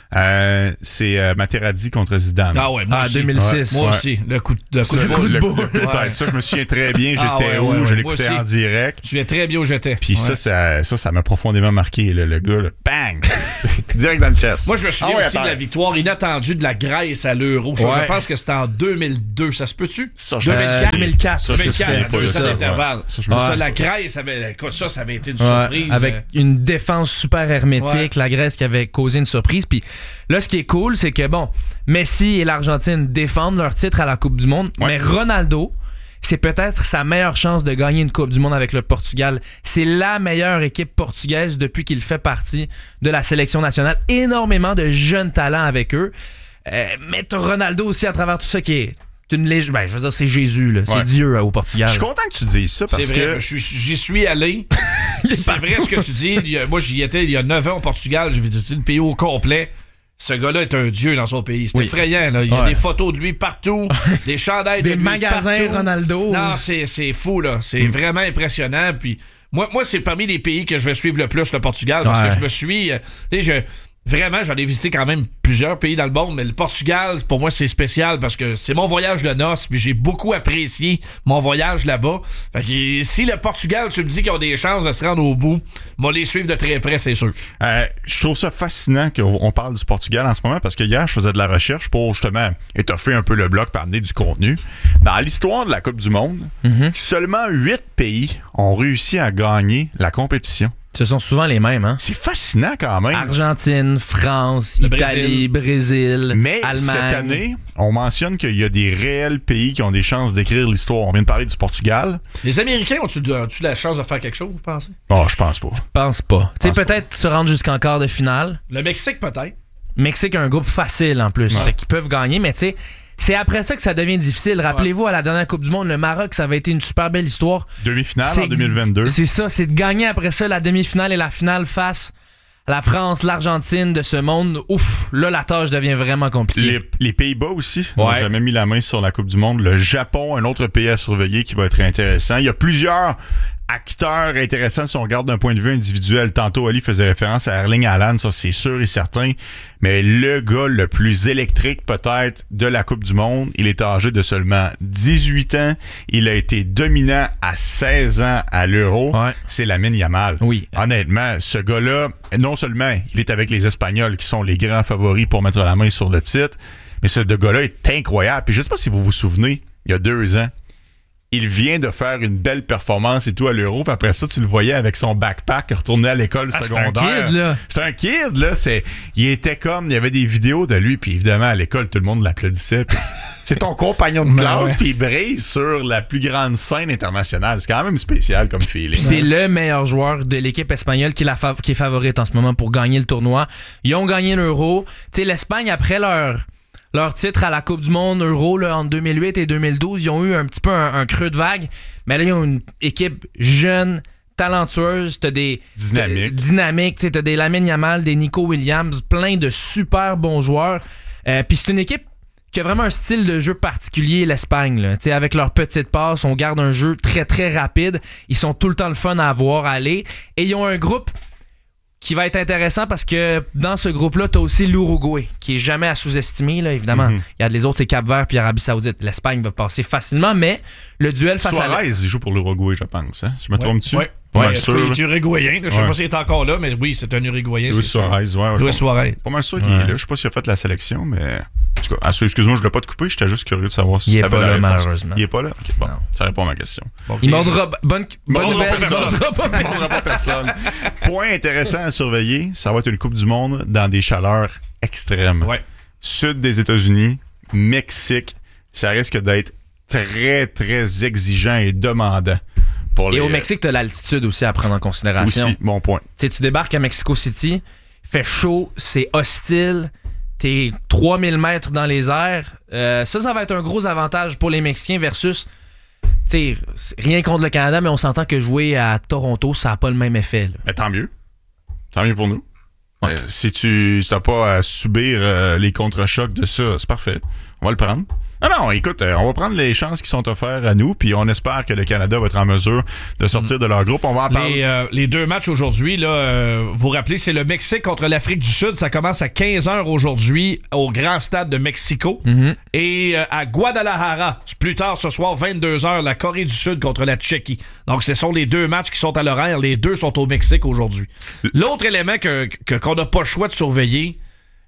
Euh, c'est euh, Materazzi contre Zidane. Ah ouais, moi ah, aussi. deux mille six. Ouais. Moi Ouais. aussi. Le coup, le coup Ça, de boule. le, boule. le coup de Ouais. tête. Ça, je me souviens très bien. J'étais Ah ouais, où? ouais, je ouais. l'écoutais Moi en aussi. direct. Tu viens très bien où j'étais. Puis Ouais. ça, ça, ça, ça m'a profondément marqué. Le, le gars, là, bang! Direct dans le chest. Moi, je me souviens Ah ouais, aussi attends. de la victoire inattendue de la Grèce à l'Euro. Je- Ouais. Je pense que c'était en deux mille deux. Ça se peut-tu? Ça, je deux me mille quatre. souviens. deux mille quatre. Ça, je me deux mille quatre, souviens pas de c'est ça ça. l'intervalle. Ouais. Ça, je C'est me ça, souviens. la Grèce, avait, écoute, ça, ça avait été une Ouais, surprise. avec Euh, une défense super hermétique, Ouais. la Grèce qui avait causé une surprise. Puis là, ce qui est cool, c'est que bon, Messi et l'Argentine défendent leur titre à la Coupe du Monde, Ouais. mais Ronaldo, c'est peut-être sa meilleure chance de gagner une Coupe du Monde avec le Portugal. C'est la meilleure équipe portugaise depuis qu'il fait partie de la sélection nationale. Énormément de jeunes talents avec eux. Euh, mais t'as Ronaldo aussi à travers tout ça qui est une légende. Ben, je veux dire, c'est Jésus, là. C'est Ouais. Dieu euh, au Portugal. Je suis content que tu dises ça parce C'est vrai, que. je suis- j'y suis allé. C'est vrai ce que tu dis. Il y a- moi, j'y étais il y a neuf ans au Portugal. J'ai visité le pays au complet. Ce gars-là est un dieu dans son pays. C'est Oui. effrayant. Là. Il y a Ouais. des photos de lui partout, des chandails de Des lui magasins partout. Ronaldo. Non, c'est, c'est fou, là. C'est Mm. vraiment impressionnant. Puis moi, moi, c'est parmi les pays que je vais suivre le plus, le Portugal, parce Ouais. que je me suis... euh, tu sais, je... Vraiment, j'en ai visité quand même plusieurs pays dans le monde, mais le Portugal, pour moi, c'est spécial parce que c'est mon voyage de noces, puis j'ai beaucoup apprécié mon voyage là-bas. Fait que si le Portugal, tu me dis qu'ils ont des chances de se rendre au bout, moi, les suivre de très près, c'est sûr. Euh, je trouve ça fascinant qu'on on parle du Portugal en ce moment parce que hier, je faisais de la recherche pour justement étoffer un peu le bloc et amener du contenu. Dans l'histoire de la Coupe du Monde, Mhm. seulement huit pays ont réussi à gagner la compétition. Ce sont souvent les mêmes, hein? C'est fascinant quand même. Argentine, France, Le Italie, Brésil, Mais Allemagne. cette année, on mentionne qu'il y a des réels pays qui ont des chances d'écrire l'histoire. On vient de parler du Portugal. Les Américains ont-tu, ont-tu la chance de faire quelque chose, vous pensez? Oh, je pense pas. Je pense pas. Tu sais, Pense peut-être se rendre jusqu'en quart de finale. Le Mexique, peut-être. Mexique a un groupe facile en plus. Ouais. Fait qu'ils peuvent gagner, mais tu sais, c'est après ça que ça devient difficile. Rappelez-vous, à la dernière Coupe du Monde, le Maroc, ça avait été une super belle histoire. Demi-finale C'est- en deux mille vingt-deux. C'est ça, c'est de gagner après ça la demi-finale et la finale face à la France, l'Argentine de ce monde. Ouf, là, la tâche devient vraiment compliquée. Les, les Pays-Bas aussi n'ont Ouais. jamais mis la main sur la Coupe du Monde. Le Japon, un autre pays à surveiller qui va être intéressant. Il y a plusieurs acteurs intéressants si on regarde d'un point de vue individuel. Tantôt, Ali faisait référence à Erling Haaland, ça c'est sûr et certain. Mais le gars le plus électrique peut-être de la Coupe du Monde, il est âgé de seulement dix-huit ans. Il a été dominant à seize ans à l'Euro. Ouais. C'est Lamine Yamal. Oui. Honnêtement, ce gars-là, non seulement il est avec les Espagnols qui sont les grands favoris pour mettre la main sur le titre, mais ce gars-là est incroyable. Puis je sais pas si vous vous souvenez, il y a deux ans, il vient de faire une belle performance et tout à l'Euro. Puis après ça, tu le voyais avec son backpack retourné à l'école Ah, c'est un secondaire. kid, là. C'est un kid, là. C'est, il était comme, il y avait des vidéos de lui, puis évidemment, à l'école, tout le monde l'applaudissait. Puis c'est ton compagnon de Ben classe, ouais. puis il brise sur la plus grande scène internationale. C'est quand même spécial comme feeling. Puis c'est le meilleur joueur de l'équipe espagnole qui, la fa- qui est favorite en ce moment pour gagner le tournoi. Ils ont gagné l'Euro. Tu sais, l'Espagne, après leur, leur titre à la Coupe du Monde Euro là, en deux mille huit et deux mille douze, ils ont eu un petit peu un, un creux de vague. Mais là, ils ont une équipe jeune, talentueuse. T'as des... Dynamique. t'as- dynamique. Tu sais, t'as des Lamine Yamal, des Nico Williams, plein de super bons joueurs. Euh, Puis c'est une équipe qui a vraiment un style de jeu particulier, l'Espagne. Là. Tu sais, avec leurs petites passes, on garde un jeu très, très rapide. Ils sont tout le temps le fun à avoir, à aller. Et ils ont un groupe qui va être intéressant parce que dans ce groupe-là, tu as aussi l'Uruguay, qui est jamais à sous-estimer, là, évidemment. Mhm. Il y a les autres, c'est Cap-Vert puis Arabie Saoudite. L'Espagne va passer facilement, mais le duel face à... Suarez, il joue pour l'Uruguay, je pense. Hein? Je me trompe-tu? Ouais. Pas mal Ouais, sûr, il là. est uruguayen. Je sais Ouais. pas s'il est encore là, mais oui, c'est un uruguayen. Luis c'est sûr. Suarez, ouais. Luis je Suarez. Pas mal sûr qu'il Ouais. est là. Je sais pas s'il a fait la sélection, mais. En tout cas, ah, excuse-moi, je voulais pas te couper. J'étais juste curieux de savoir si Il tu est avais pas la là, réponse. malheureusement. Il est pas là? Ok, bon. Non. Ça répond à ma question. Bon, Il ok, mordra... Bonne, bonne Mordra nouvelle, pas il personne. mordra pas On personne. mordra pas personne. Point intéressant à surveiller, ça va être une Coupe du Monde dans des chaleurs extrêmes. Ouais. Sud des États-Unis, Mexique, ça risque d'être très, très exigeant et demandant. Pour Et les, au Mexique, tu as l'altitude aussi à prendre en considération. Aussi, bon point. Tu sais, tu débarques à Mexico City, fait chaud, c'est hostile, t'es trois mille mètres dans les airs. Euh, ça, ça va être un gros avantage pour les Mexicains versus, tu sais, rien contre le Canada, mais on s'entend que jouer à Toronto, ça n'a pas le même effet. Là. Mais tant mieux. Tant mieux pour nous. Euh, si tu n'as pas à subir euh, les contre-chocs de ça, c'est parfait. On va le prendre. Ah non, écoute, euh, on va prendre les chances qui sont offertes à nous, puis on espère que le Canada va être en mesure de sortir de leur groupe. On va en parler. Les, euh, les deux matchs aujourd'hui, là, euh, vous vous rappelez, c'est le Mexique contre l'Afrique du Sud. Ça commence à quinze heures aujourd'hui au Grand Stade de Mexico. Mm-hmm. Et euh, à Guadalajara, plus tard ce soir, vingt-deux heures, la Corée du Sud contre la Tchéquie. Donc, ce sont les deux matchs qui sont à l'horaire. Les deux sont au Mexique aujourd'hui. L'autre élément que, que, qu'on n'a pas le choix de surveiller,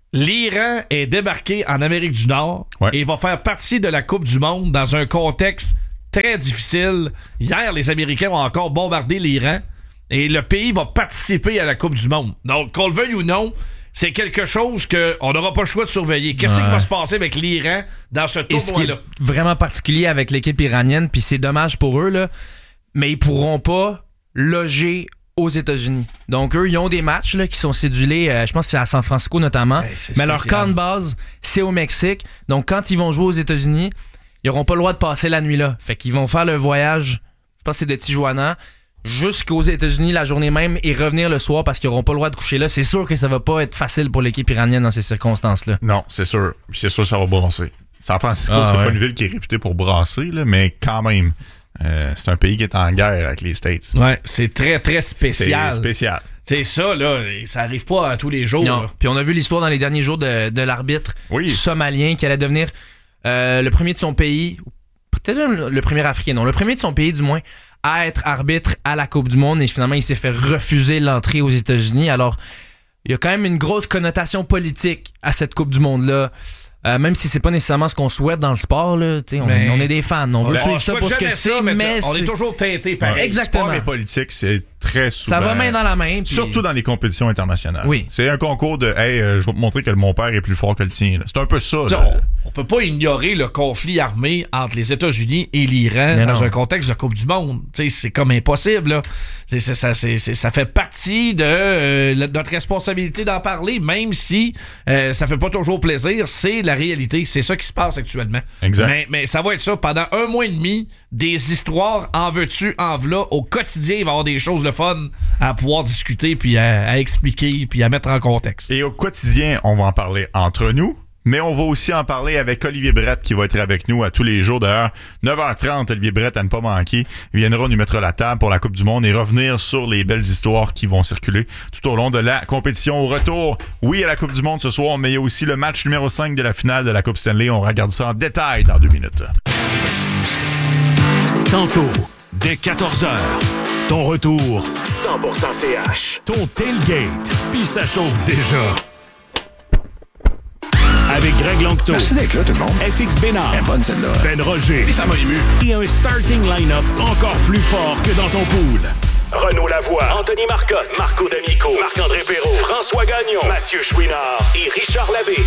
l'Iran est débarqué en Amérique du Nord ouais. et va faire partie de la Coupe du Monde dans un contexte très difficile. Hier, les Américains ont encore bombardé l'Iran et le pays va participer à la Coupe du Monde. Donc, qu'on le veuille ou non, c'est quelque chose qu'on n'aura pas le choix de surveiller. Qu'est-ce ouais. qui va se passer avec l'Iran dans ce tournoi-là? Et ce qui est vraiment particulier avec l'équipe iranienne, puis c'est dommage pour eux, là, mais ils pourront pas loger aux États-Unis. Donc, eux, ils ont des matchs là, qui sont cédulés, euh, je pense que c'est à San Francisco notamment, hey, mais leur camp de base, c'est au Mexique. Donc, quand ils vont jouer aux États-Unis, ils n'auront pas le droit de passer la nuit là. Fait qu'ils vont faire le voyage, je pense que c'est de Tijuana, jusqu'aux États-Unis la journée même et revenir le soir parce qu'ils n'auront pas le droit de coucher là. C'est sûr que ça va pas être facile pour l'équipe iranienne dans ces circonstances-là. Non, c'est sûr. C'est sûr que ça va brasser. San Francisco, ah, c'est ouais. pas une ville qui est réputée pour brasser, là, mais quand même... Euh, c'est un pays qui est en guerre avec les States. Ouais, c'est très, très spécial. C'est spécial. C'est ça, là, ça arrive pas à tous les jours. Non. Puis on a vu l'histoire dans les derniers jours de, de l'arbitre oui. somalien qui allait devenir euh, le premier de son pays, peut-être le premier africain, non, le premier de son pays du moins, à être arbitre à la Coupe du Monde et finalement il s'est fait refuser l'entrée aux États-Unis. Alors, il y a quand même une grosse connotation politique à cette Coupe du Monde-là. Euh, même si c'est pas nécessairement ce qu'on souhaite dans le sport, là, on, mais, on est des fans, on veut ben, suivre ça pour ce que c'est, mais, mais on c'est... est toujours teinté par ouais, exactement. Sport et politique, c'est très souvent. Ça va main dans la main. Puis... Surtout dans les compétitions internationales. Oui. C'est un concours de hey, euh, je vais te montrer que mon père est plus fort que le tien. Là. C'est un peu ça. Là. On, on peut pas ignorer le conflit armé entre les États-Unis et l'Iran mais dans non. un contexte de Coupe du Monde. T'sais, c'est comme impossible. Là. C'est, c'est, ça, c'est, c'est, ça fait partie de euh, notre responsabilité d'en parler, même si euh, ça fait pas toujours plaisir. C'est la réalité. C'est ça qui se passe actuellement. Exact. Mais, mais ça va être ça. Pendant un mois et demi, des histoires en veux-tu, en v'là. Au quotidien, il va y avoir des choses le fun à pouvoir discuter, puis à, à expliquer, puis à mettre en contexte. Et au quotidien, on va en parler entre nous, mais on va aussi en parler avec Olivier Brett qui va être avec nous à tous les jours. D'ailleurs, neuf heures trente, Olivier Brett, à ne pas manquer, il viendra nous mettre la table pour la Coupe du Monde et revenir sur les belles histoires qui vont circuler tout au long de la compétition. Au retour, oui, à la Coupe du Monde ce soir, mais il y a aussi le match numéro cinq de la finale de la Coupe Stanley. On regarde ça en détail dans deux minutes. Tantôt, dès quatorze heures, ton retour cent pour cent C H. Ton tailgate, puis ça chauffe déjà. Avec Greg Longto. Merci d'être là, tout le monde. F X Bénard. Elle est bonne, celle-là. Ben Roger. Et ça m'a ému. Et un starting line-up encore plus fort que dans ton pool. Renaud Lavoie, Anthony Marcotte, Marco D'Amico, Marc-André Perrault, François Gagnon, Mathieu Chouinard et Richard Labbé.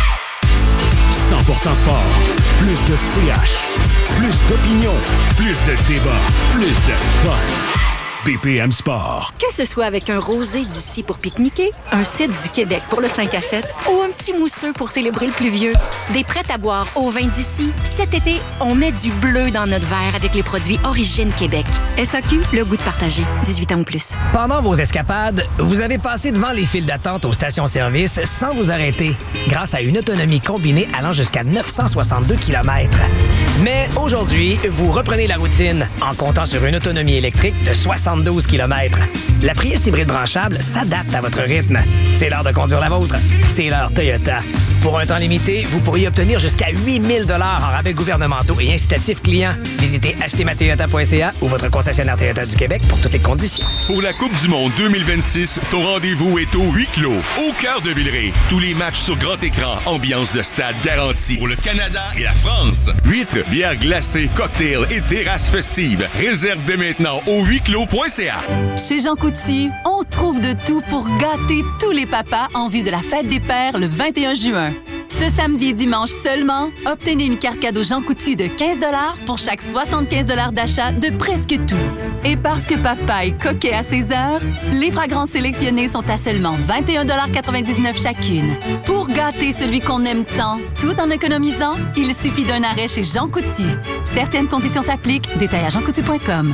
cent pour cent sport. Plus de C H. Plus d'opinion. Plus de débat. Plus de fun. B P M Sport. Que ce soit avec un rosé d'ici pour pique-niquer, un cidre du Québec pour le cinq à sept ou un petit mousseux pour célébrer le pluvieux, des prêts à boire au vin d'ici, cet été, on met du bleu dans notre verre avec les produits Origine Québec. S A Q, le goût de partager. dix-huit ans ou plus. Pendant vos escapades, vous avez passé devant les files d'attente aux stations-service sans vous arrêter, grâce à une autonomie combinée allant jusqu'à neuf cent soixante-deux kilomètres. Mais aujourd'hui, vous reprenez la routine en comptant sur une autonomie électrique de soixante-douze kilomètres. La Prius hybride branchable s'adapte à votre rythme. C'est l'heure de conduire la vôtre. C'est l'heure Toyota. Pour un temps limité, vous pourriez obtenir jusqu'à huit mille dollars en rabais gouvernementaux et incitatifs clients. Visitez acheter ma toyota point c a ou votre concessionnaire Toyota du Québec pour toutes les conditions. Pour la Coupe du Monde deux mille vingt-six, ton rendez-vous est au huis clos, au cœur de Villeray. Tous les matchs sur grand écran, ambiance de stade garantie. Pour le Canada et la France. Huîtres, bières glacées, cocktails et terrasses festives. Réserve dès maintenant au huis clos point c a. Chez Jean Coutu, on trouve de tout pour gâter tous les papas en vue de la fête des pères le vingt et un juin. Ce samedi et dimanche seulement, obtenez une carte cadeau Jean Coutu de quinze dollars pour chaque soixante-quinze dollars d'achat de presque tout. Et parce que papa est coquet à ses heures, les fragrances sélectionnées sont à seulement vingt et un virgule quatre-vingt-dix-neuf chacune. Pour gâter celui qu'on aime tant, tout en économisant, il suffit d'un arrêt chez Jean Coutu. Certaines conditions s'appliquent. Détail à jean coutu point com.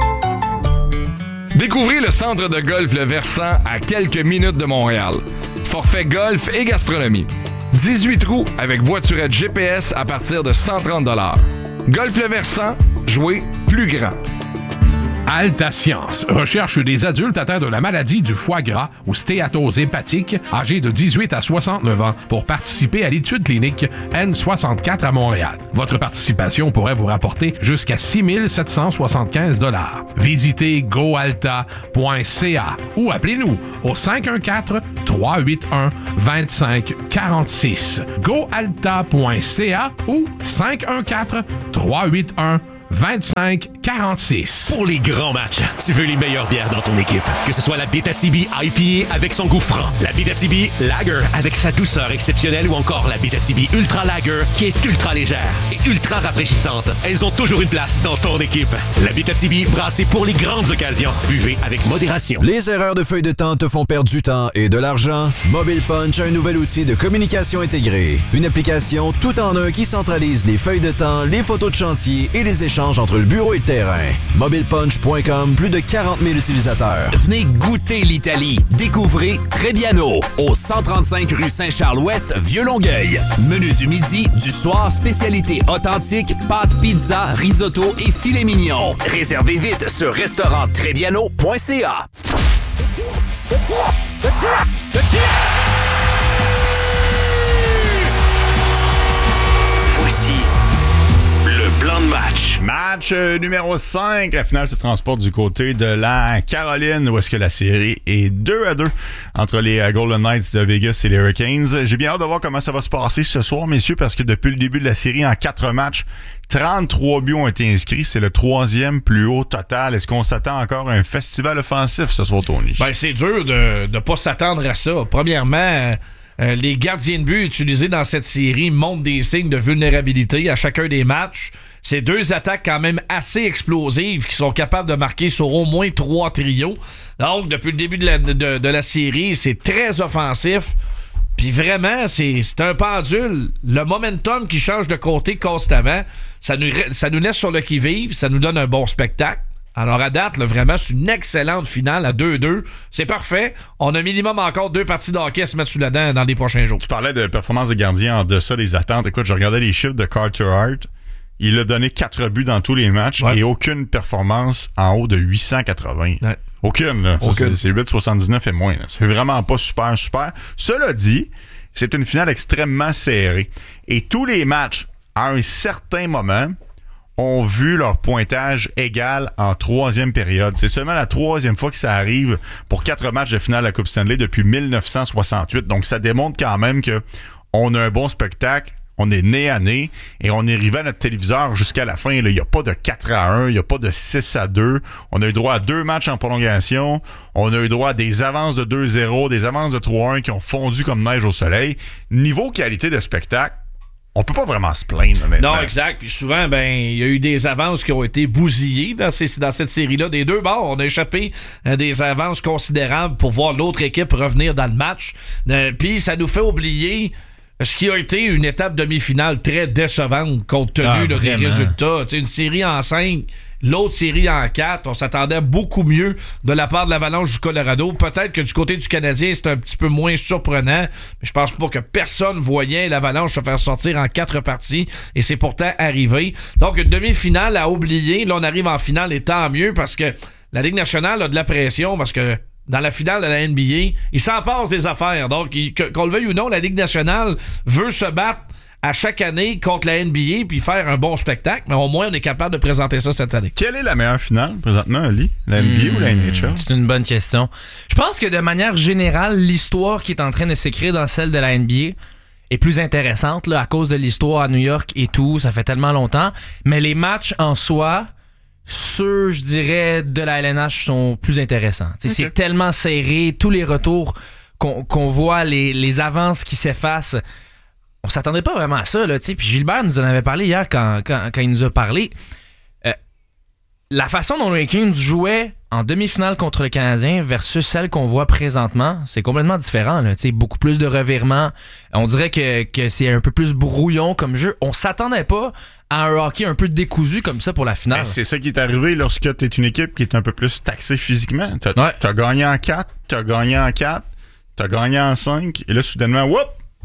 Découvrez le centre de golf Le Versant à quelques minutes de Montréal. Forfait golf et gastronomie. dix-huit trous avec voiturette G P S à partir de cent trente dollars. Golf le Versant, jouez plus grand. Alta Science recherche des adultes atteints de la maladie du foie gras ou stéatose hépatique, âgés de dix-huit à soixante-neuf ans, pour participer à l'étude clinique N soixante-quatre à Montréal. Votre participation pourrait vous rapporter jusqu'à six mille sept cent soixante-quinze dollars. Visitez goalta point c a ou appelez-nous au cinq un quatre, trois huit un, deux cinq quatre six. goalta point c a ou cinq un quatre, trois huit un, vingt-cinq quarante-six. Pour les grands matchs, tu veux les meilleures bières dans ton équipe. Que ce soit la Bétatibi I P A avec son goût franc, la Bétatibi Lager avec sa douceur exceptionnelle ou encore la Bétatibi Ultra Lager qui est ultra légère et ultra rafraîchissante. Elles ont toujours une place dans ton équipe. La Bétatibi brassée pour les grandes occasions. Buvez avec modération. Les erreurs de feuille de temps te font perdre du temps et de l'argent? Mobile Punch a un nouvel outil de communication intégrée. Une application tout en un qui centralise les feuilles de temps, les photos de chantier et les échanges entre le bureau et le terrain. mobile punch point com, plus de quarante mille utilisateurs. Venez goûter l'Italie. Découvrez Trebbiano, au cent trente-cinq rue Saint-Charles-Ouest, Vieux-Longueuil. Menu du midi, du soir, spécialité authentique, pâtes, pizza, risotto et filet mignon. Réservez vite sur restaurant trebbiano point c a. Voici le plan de match. Match euh, numéro cinq. La finale se transporte du côté de la Caroline, où est-ce que la série est deux à deux entre les euh, Golden Knights de Vegas et les Hurricanes. J'ai bien hâte de voir comment ça va se passer ce soir, messieurs, parce que depuis le début de la série, en quatre matchs, trente-trois buts ont été inscrits. C'est le troisième plus haut total. Est-ce qu'on s'attend encore à un festival offensif ce soir, Tony? Ben, c'est dur de ne pas s'attendre à ça. Premièrement, Euh, les gardiens de but utilisés dans cette série montrent des signes de vulnérabilité à chacun des matchs. C'est deux attaques quand même assez explosives qui sont capables de marquer sur au moins trois trios. Donc, depuis le début de la, de, de la série, c'est très offensif. Puis vraiment, c'est, c'est un pendule. Le momentum qui change de côté constamment, ça nous, ça nous laisse sur le qui-vive, ça nous donne un bon spectacle. Alors, à date, là, vraiment, c'est une excellente finale à deux deux. C'est parfait. On a minimum encore deux parties de hockey à se mettre sous la dent dans les prochains jours. Tu parlais de performance de gardien en deçà des attentes. Écoute, je regardais les chiffres de Carter Hart. Il a donné quatre buts dans tous les matchs ouais. et aucune performance en haut de huit cent quatre-vingts. Ouais. Aucune, là. Aucune. Ça, c'est, c'est huit virgule soixante-dix-neuf et moins. Là. C'est vraiment pas super, super. Cela dit, c'est une finale extrêmement serrée. Et tous les matchs, à un certain moment, ont vu leur pointage égal en troisième période. C'est seulement la troisième fois que ça arrive pour quatre matchs de finale de la Coupe Stanley depuis dix-neuf cent soixante-huit. Donc, ça démontre quand même qu'on a un bon spectacle. On est nez à nez et on est arrivé à notre téléviseur jusqu'à la fin. Il n'y a pas de quatre à un, il n'y a pas de six à deux. On a eu droit à deux matchs en prolongation. On a eu droit à des avances de deux zéro, des avances de trois un qui ont fondu comme neige au soleil. Niveau qualité de spectacle, on peut pas vraiment se plaindre, honnêtement. Non, exact. Puis souvent, ben, il y a eu des avances qui ont été bousillées dans, ces, dans cette série-là. Des deux bords, on a échappé à des avances considérables pour voir l'autre équipe revenir dans le match. Euh, Puis ça nous fait oublier ce qui a été une étape demi-finale très décevante compte tenu ah, là, des résultats. T'sais, une série en cinq, l'autre série en quatre. On s'attendait beaucoup mieux de la part de l'Avalanche du Colorado. Peut-être que du côté du Canadien, c'est un petit peu moins surprenant. Mais je pense pas que personne voyait l'Avalanche se faire sortir en quatre parties. Et c'est pourtant arrivé. Donc, une demi-finale à oublier. Là, on arrive en finale et tant mieux parce que la Ligue nationale a de la pression parce que dans la finale de la N B A, il s'en passe des affaires. Donc, il, qu'on le veuille ou non, la Ligue nationale veut se battre à chaque année contre la N B A puis faire un bon spectacle, mais au moins, on est capable de présenter ça cette année. Quelle est la meilleure finale, présentement, Ali? La N B A mmh, ou la N H L? C'est une bonne question. Je pense que de manière générale, l'histoire qui est en train de s'écrire dans celle de la N B A est plus intéressante là, à cause de l'histoire à New York et tout. Ça fait tellement longtemps. Mais les matchs en soi, ceux, je dirais, de la L N H sont plus intéressants. Okay. C'est tellement serré, tous les retours qu'on, qu'on voit, les, les avances qui s'effacent. On s'attendait pas vraiment à ça. Là, puis Gilbert nous en avait parlé hier quand, quand, quand il nous a parlé. Euh, la façon dont les Kings jouaient en demi-finale contre le Canadien versus celle qu'on voit présentement, c'est complètement différent. Là, beaucoup plus de revirements. On dirait que, que c'est un peu plus brouillon comme jeu. On s'attendait pas à un hockey un peu décousu comme ça pour la finale. Ben, c'est ça qui est arrivé lorsque tu es une équipe qui est un peu plus taxée physiquement. Tu as ouais. gagné en quatre, tu as gagné en quatre, tu as gagné en cinq, et là, soudainement, whoop!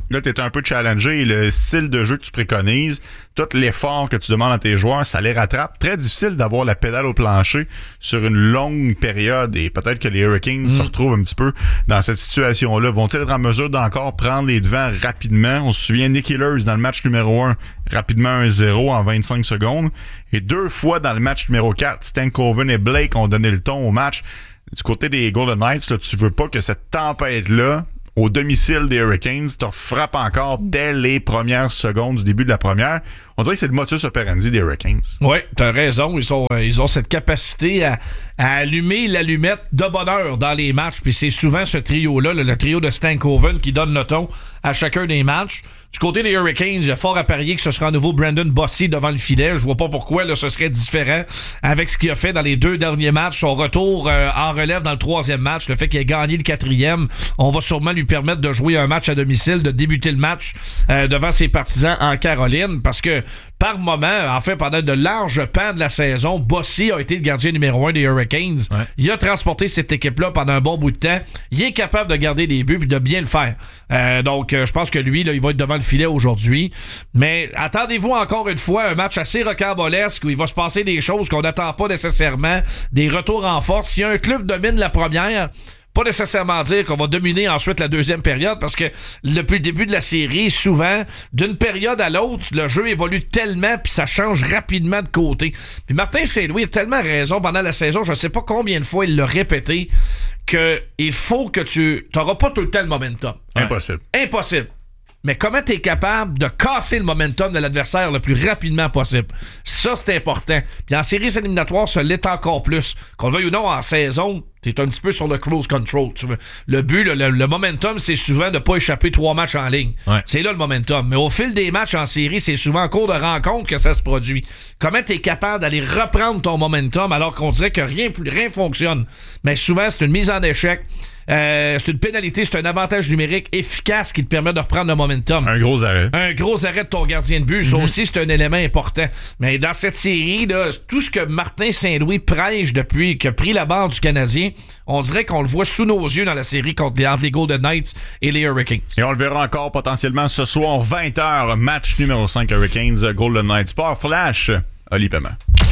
là, tu es un peu challengé et le style de jeu que tu préconises, tout l'effort que tu demandes à tes joueurs, ça les rattrape. Très difficile d'avoir la pédale au plancher sur une longue période et peut-être que les Hurricanes mm. se retrouvent un petit peu dans cette situation-là. Vont-ils être en mesure d'encore prendre les devants rapidement? On se souvient Nick Ehlers dans le match numéro un, rapidement un zéro en vingt-cinq secondes. Et deux fois dans le match numéro quatre, Stankoven et Blake ont donné le ton au match. Du côté des Golden Knights, là, tu veux pas que cette tempête-là, au domicile des Hurricanes, te frappe encore dès les premières secondes du début de la première. On dirait que c'est le modus operandi des Hurricanes. Oui, t'as raison. Ils, sont, euh, ils ont cette capacité à, à allumer l'allumette de bonheur dans les matchs. Puis c'est souvent ce trio-là, le, le trio de Stankoven, qui donne le ton à chacun des matchs. Du côté des Hurricanes, il y a fort à parier que ce sera à nouveau Brandon Bossy devant le filet. Je vois pas pourquoi là, ce serait différent avec ce qu'il a fait dans les deux derniers matchs. Son retour euh, en relève dans le troisième match, le fait qu'il ait gagné le quatrième, on va sûrement lui permettre de jouer un match à domicile, de débuter le match euh, devant ses partisans en Caroline, parce que par moment, en fait, pendant de larges pans de la saison, Bossy a été le gardien numéro un des Hurricanes. Ouais. Il a transporté cette équipe-là pendant un bon bout de temps. Il est capable de garder des buts et de bien le faire. Euh, donc, euh, je pense que lui, là, il va être devant le filet aujourd'hui. Mais attendez-vous encore une fois un match assez rocambolesque où il va se passer des choses qu'on n'attend pas nécessairement, des retours en force. Si un club domine la première, pas nécessairement dire qu'on va dominer ensuite la deuxième période, parce que depuis le début de la série, souvent, d'une période à l'autre, le jeu évolue tellement puis ça change rapidement de côté. Puis Martin Saint-Louis a tellement raison pendant la saison, je sais pas combien de fois il l'a répété, qu'il faut que tu n'auras pas tout le temps le momentum. Impossible. Ouais. Impossible. Mais comment tu es capable de casser le momentum de l'adversaire le plus rapidement possible? Ça, c'est important. Puis en séries éliminatoires, ça l'est encore plus. Qu'on le veuille ou non, en saison, t'es un petit peu sur le close control. Tu veux. Le but, le, le, le momentum, c'est souvent de ne pas échapper trois matchs en ligne. Ouais. C'est là le momentum. Mais au fil des matchs en série, c'est souvent en cours de rencontre que ça se produit. Comment tu es capable d'aller reprendre ton momentum alors qu'on dirait que rien, rien fonctionne? Mais souvent, c'est une mise en échec. Euh, c'est une pénalité, c'est un avantage numérique efficace qui te permet de reprendre le momentum. Un gros arrêt. Un gros arrêt de ton gardien de but. Mm-hmm. Ça aussi, c'est un élément important. Mais dans cette série, là, tout ce que Martin Saint-Louis prêche depuis qu'il a pris la barre du Canadien, on dirait qu'on le voit sous nos yeux dans la série contre les, les Golden Knights et les Hurricanes. Et on le verra encore potentiellement ce soir, vingt heures, match numéro cinq Hurricanes, Golden Knights. Sport Flash, Oli Paiement.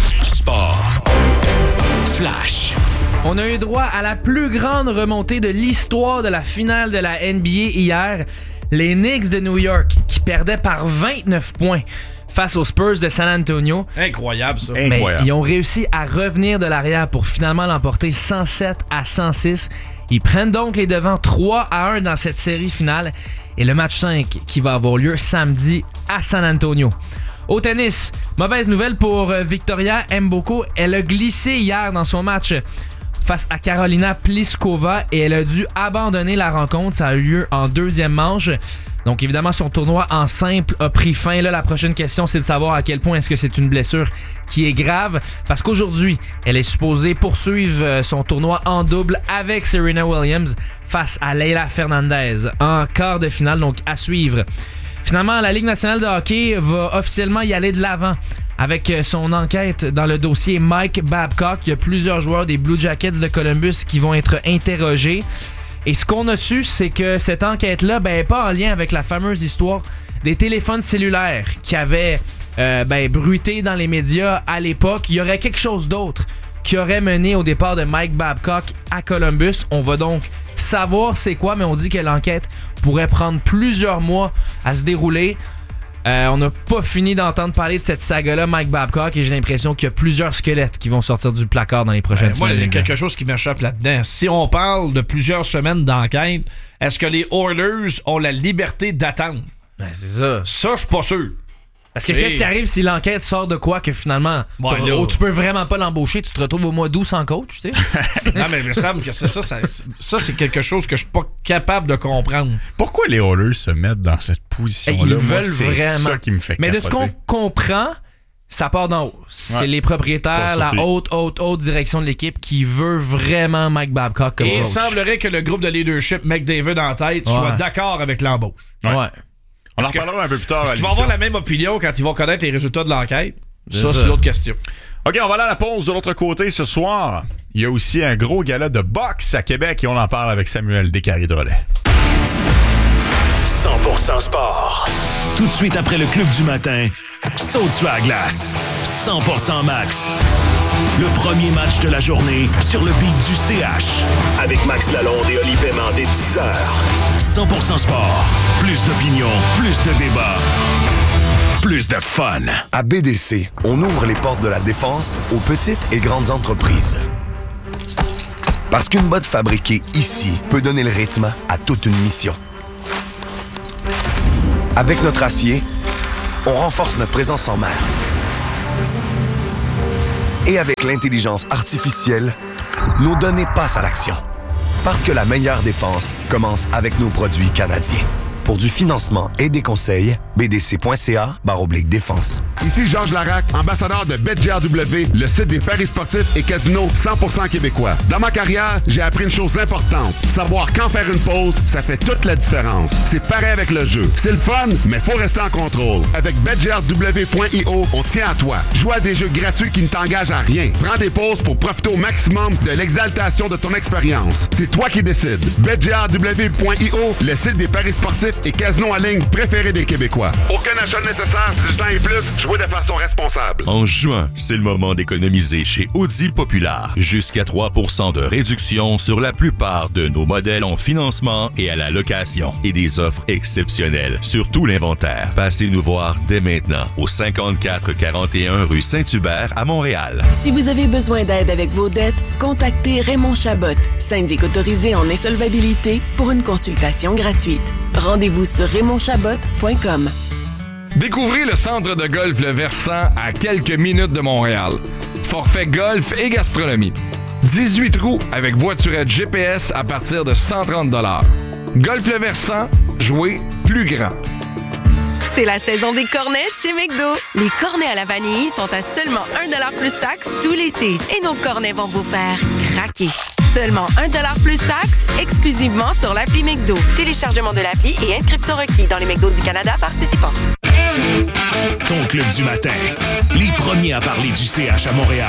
Sport Flash. On a eu droit à la plus grande remontée de l'histoire de la finale de la N B A hier. Les Knicks de New York qui perdaient par vingt-neuf points face aux Spurs de San Antonio. Incroyable ça. Mais Incroyable. Ils ont réussi à revenir de l'arrière pour finalement l'emporter cent sept à cent six. Ils prennent donc les devants trois à un dans cette série finale. Et le match cinq qui va avoir lieu samedi à San Antonio. Au tennis, mauvaise nouvelle pour Victoria Mboko. Elle a glissé hier dans son match face à Carolina Pliskova et elle a dû abandonner la rencontre. Ça a eu lieu en deuxième manche. Donc évidemment, son tournoi en simple a pris fin. Là, la prochaine question, c'est de savoir à quel point est-ce que c'est une blessure qui est grave. Parce qu'aujourd'hui, elle est supposée poursuivre son tournoi en double avec Serena Williams face à Leylah Fernandez en quart de finale. Donc à suivre. Finalement, la Ligue nationale de hockey va officiellement y aller de l'avant avec son enquête dans le dossier Mike Babcock. Il y a plusieurs joueurs des Blue Jackets de Columbus qui vont être interrogés. Et ce qu'on a su, c'est que cette enquête-là n'est ben, pas en lien avec la fameuse histoire des téléphones cellulaires qui avaient euh, ben, bruité dans les médias à l'époque. Il y aurait quelque chose d'autre qui aurait mené au départ de Mike Babcock à Columbus. On va donc savoir c'est quoi, mais on dit que l'enquête pourrait prendre plusieurs mois à se dérouler. Euh, on n'a pas fini d'entendre parler de cette saga-là, Mike Babcock, et j'ai l'impression qu'il y a plusieurs squelettes qui vont sortir du placard dans les prochaines euh, moi, semaines. Il y a quelque chose qui m'échappe là-dedans. Si on parle de plusieurs semaines d'enquête, est-ce que les Oilers ont la liberté d'attendre? Ben, c'est ça. Ça, je suis pas sûr. Parce que c'est... qu'est-ce qui arrive si l'enquête sort de quoi que finalement, ouais, là, oh, tu peux vraiment pas l'embaucher, tu te retrouves au mois d'août sans coach, tu sais? Non, mais il me semble que c'est ça, ça, ça, c'est quelque chose que je suis pas capable de comprendre. Pourquoi les Oilers se mettent dans cette position-là? Ils Moi, veulent c'est vraiment. ça qui me fait mais capoter. de ce qu'on comprend, ça part d'en haut. C'est ouais. les propriétaires, la haute, haute, haute direction de l'équipe qui veut vraiment Mike Babcock comme Et coach. Il semblerait que le groupe de leadership McDavid en tête ouais. soit d'accord avec l'embauche. Ouais. ouais. On en reparlera un peu plus tard. Est-ce qu'ils vont avoir la même opinion quand ils vont connaître les résultats de l'enquête? Ça, ça. c'est l'autre question. OK, on va aller à la pause de l'autre côté ce soir. Il y a aussi un gros gala de boxe à Québec et on en parle avec Samuel Descaries-Drolet. cent pour cent sport. Tout de suite après le Club du matin, saute sur la glace. cent pour cent Max. Le premier match de la journée sur le beat du C H. Avec Max Lalonde et Oli Paiement dès dix heures. cent pour cent sport. Plus d'opinion, plus de débats, plus de fun. À B D C, on ouvre les portes de la défense aux petites et grandes entreprises. Parce qu'une botte fabriquée ici peut donner le rythme à toute une mission. Avec notre acier, on renforce notre présence en mer. Et avec l'intelligence artificielle, nos données passent à l'action. Parce que la meilleure défense commence avec nos produits canadiens. Pour du financement et des conseils, b d c point c a barre oblique défense. Ici Georges Larac, ambassadeur de BetGRW, le site des paris sportifs et casinos cent pour cent québécois. Dans ma carrière, j'ai appris une chose importante. Savoir quand faire une pause, ça fait toute la différence. C'est pareil avec le jeu. C'est le fun, mais faut rester en contrôle. Avec bet g r w point i o, on tient à toi. Joue à des jeux gratuits qui ne t'engagent à rien. Prends des pauses pour profiter au maximum de l'exaltation de ton expérience. C'est toi qui décides. bet g r w point i o, le site des paris sportifs et casinos en ligne préféré des Québécois. Aucun achat nécessaire, dix-huit ans et plus, jouez de façon responsable. En juin, c'est le moment d'économiser chez Audi Populaire. Jusqu'à trois pour cent de réduction sur la plupart de nos modèles en financement et à la location. Et des offres exceptionnelles sur tout l'inventaire. Passez nous voir dès maintenant au cinquante-quatre quarante et un rue Saint-Hubert à Montréal. Si vous avez besoin d'aide avec vos dettes, contactez Raymond Chabot, syndic autorisé en insolvabilité, pour une consultation gratuite. Rendez-vous sur raymond chabot point com. Découvrez le centre de golf Le Versant à quelques minutes de Montréal. Forfait golf et gastronomie. dix-huit trous avec voiturette G P S à partir de cent trente dollars. Golf Le Versant, jouer plus grand. C'est la saison des cornets chez McDo. Les cornets à la vanille sont à seulement un dollar plus taxes tout l'été. Et nos cornets vont vous faire craquer. Seulement un dollar plus taxes, exclusivement sur l'appli McDo. Téléchargement de l'appli et inscription requis dans les McDo du Canada participants. Ton Club du matin. Les premiers à parler du C H à Montréal.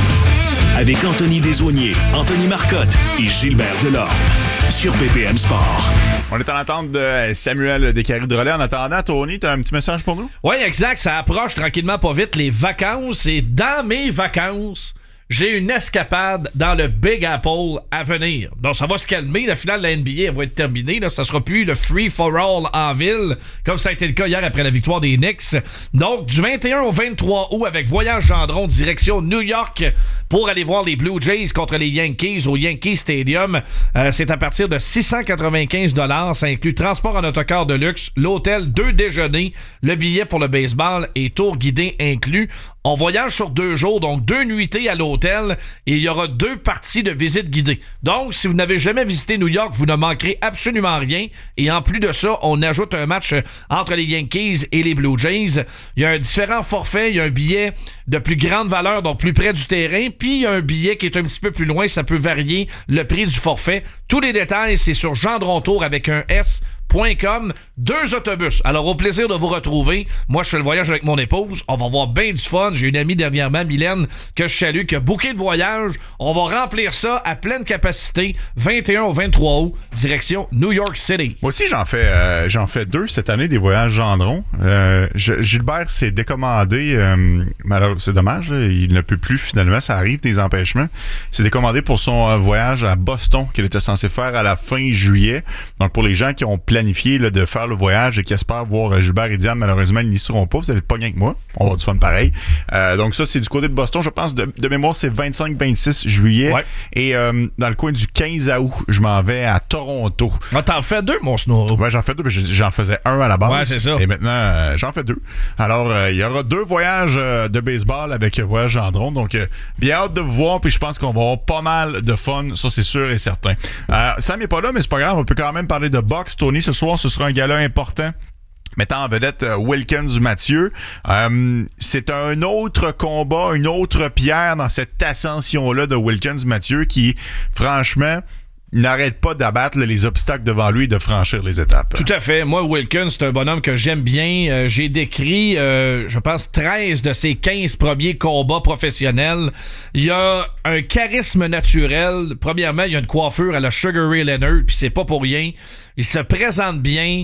Avec Anthony Desaulniers, Anthony Marcotte et Gilbert Delorme. Sur B P M Sport. On est en attente de Samuel Descaries-Drolet. En attendant, Tony, t'as un petit message pour nous? Oui, exact. Ça approche tranquillement pas vite les vacances. Et dans mes vacances, j'ai une escapade dans le Big Apple à venir. Donc, ça va se calmer. La finale de la N B A elle va être terminée. Là. Ça sera plus le free-for-all en ville, comme ça a été le cas hier après la victoire des Knicks. Donc, du vingt et un au vingt-trois août, avec Voyage Gendron, direction New York, pour aller voir les Blue Jays contre les Yankees au Yankee Stadium. Euh, c'est à partir de six cent quatre-vingt-quinze dollars. Ça inclut transport en autocar de luxe, l'hôtel, deux déjeuners, le billet pour le baseball et tour guidé inclus. On voyage sur deux jours, donc deux nuitées à l'hôtel, et il y aura deux parties de visite guidée. Donc, si vous n'avez jamais visité New York, vous ne manquerez absolument rien. Et en plus de ça, on ajoute un match entre les Yankees et les Blue Jays. Il y a un différent forfait, il y a un billet de plus grande valeur, donc plus près du terrain, puis il y a un billet qui est un petit peu plus loin, ça peut varier le prix du forfait. Tous les détails, c'est sur Gendron Tour avec un S. .com, deux autobus. Alors, au plaisir de vous retrouver. Moi, je fais le voyage avec mon épouse. On va avoir bien du fun. J'ai une amie dernièrement, Mylène, que je salue, qui a booké le voyage. On va remplir ça à pleine capacité, vingt et un au vingt-trois août, direction New York City. Moi aussi, j'en fais euh, j'en fais deux cette année, des voyages Gendron. Euh, je, Gilbert s'est décommandé, euh, malheureusement, c'est dommage, il ne peut plus finalement, ça arrive, des empêchements. Il s'est décommandé pour son euh, voyage à Boston, qu'il était censé faire à la fin juillet. Donc, pour les gens qui ont planifié là, de faire le voyage et qui espèrent voir euh, Gilbert et Diane, malheureusement, ils n'y seront pas. Vous allez être pas bien que moi. On va avoir du fun pareil. Euh, donc ça, c'est du côté de Boston. Je pense, de, de mémoire, c'est vingt-cinq vingt-six juillet. Ouais. Et euh, dans le coin du quinze août, je m'en vais à Toronto. Ah, t'en fais deux, mon Snoro. Ouais, j'en fais deux. Mais j'en faisais un à la base. Ouais, c'est ça. Et maintenant, euh, j'en fais deux. Alors, euh, il y aura deux voyages euh, de baseball avec euh, Voyage Gendron. Donc, euh, bien hâte de vous voir. Puis je pense qu'on va avoir pas mal de fun. Ça, c'est sûr et certain. Euh, Sam n'est pas là, mais c'est pas grave. On peut quand même parler de boxe. Tony, ce soir, ce sera un gala important mettant en vedette euh, Wilkins Mathieu. Euh, c'est un autre combat, une autre pierre dans cette ascension-là de Wilkins Mathieu qui, franchement, n'arrête pas d'abattre là, les obstacles devant lui et de franchir les étapes. Tout à fait. Moi, Wilkins, c'est un bonhomme que j'aime bien. Euh, j'ai décrit, euh, je pense, treize de ses quinze premiers combats professionnels. Il y a un charisme naturel. Premièrement, il y a une coiffure à la Sugar Ray Leonard, puis c'est pas pour rien. Il se présente bien.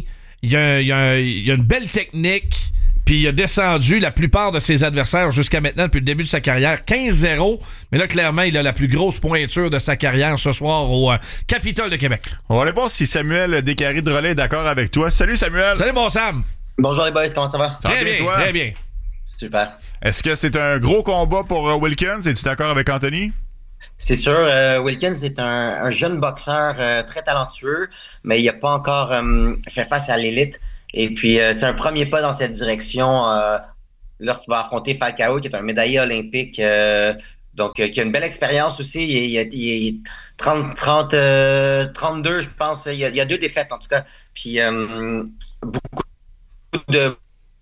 il a, il a, il a une belle technique. Puis il a descendu la plupart de ses adversaires jusqu'à maintenant, depuis le début de sa carrière. quinze zéro. Mais là, clairement, il a la plus grosse pointure de sa carrière ce soir au euh, Capitole de Québec. On va aller voir si Samuel Descaries de Relais est d'accord avec toi. Salut, Samuel. Salut, bon Sam. Bonjour les boys, comment ça va? Ça va très bien, bien, toi? très bien. Super. Est-ce que c'est un gros combat pour uh, Wilkins? Es-tu d'accord avec Anthony? C'est sûr, euh, Wilkins est un, un jeune boxeur euh, très talentueux, mais il n'a pas encore euh, fait face à l'élite. Et puis, euh, c'est un premier pas dans cette direction euh, lorsqu'il va affronter Falcao, qui est un médaillé olympique, euh, donc euh, qui a une belle expérience aussi. Il, il, il, il trente, trente, euh, trente-deux, je pense. Il y, a, il y a deux défaites, en tout cas. Puis, euh, beaucoup de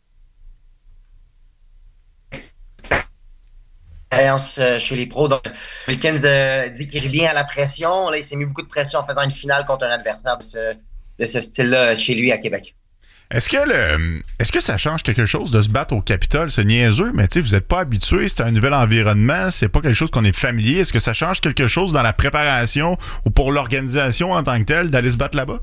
expérience chez les pros. Donc, Wilkins euh, dit qu'il revient à la pression. Là, il s'est mis beaucoup de pression en faisant une finale contre un adversaire de ce, de ce style-là chez lui à Québec. Est-ce que le, est-ce que ça change quelque chose de se battre au Capitole? C'est niaiseux, mais tu sais, vous n'êtes pas habitué, c'est un nouvel environnement, c'est pas quelque chose qu'on est familier. Est-ce que ça change quelque chose dans la préparation ou pour l'organisation en tant que telle d'aller se battre là-bas?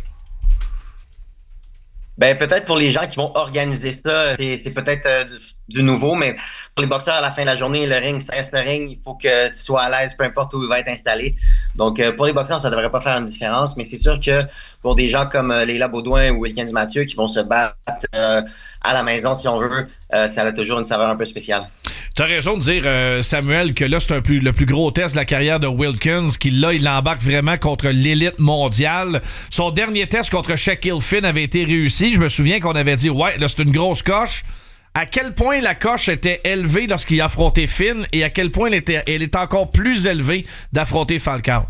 Ben, peut-être pour les gens qui vont organiser ça, c'est, c'est peut-être euh, du, du nouveau, mais pour les boxeurs, à la fin de la journée, le ring, ça reste le ring. Il faut que tu sois à l'aise, peu importe où il va être installé. Donc, euh, pour les boxeurs, ça ne devrait pas faire une différence, mais c'est sûr que pour des gens comme euh, Leila Baudouin ou Wilkins Mathieu qui vont se battre euh, à la maison, si on veut, euh, ça a toujours une saveur un peu spéciale. Tu as raison de dire, euh, Samuel, que là, c'est un plus, le plus gros test de la carrière de Wilkins, qui là, il embarque vraiment contre l'élite mondiale. Son dernier test contre Shaquille Finn avait été réussi. Je me souviens qu'on avait dit, ouais, là, c'est une grosse coche. À quel point la coche était élevée lorsqu'il a affronté Finn et à quel point elle, était, elle est encore plus élevée d'affronter Falcao?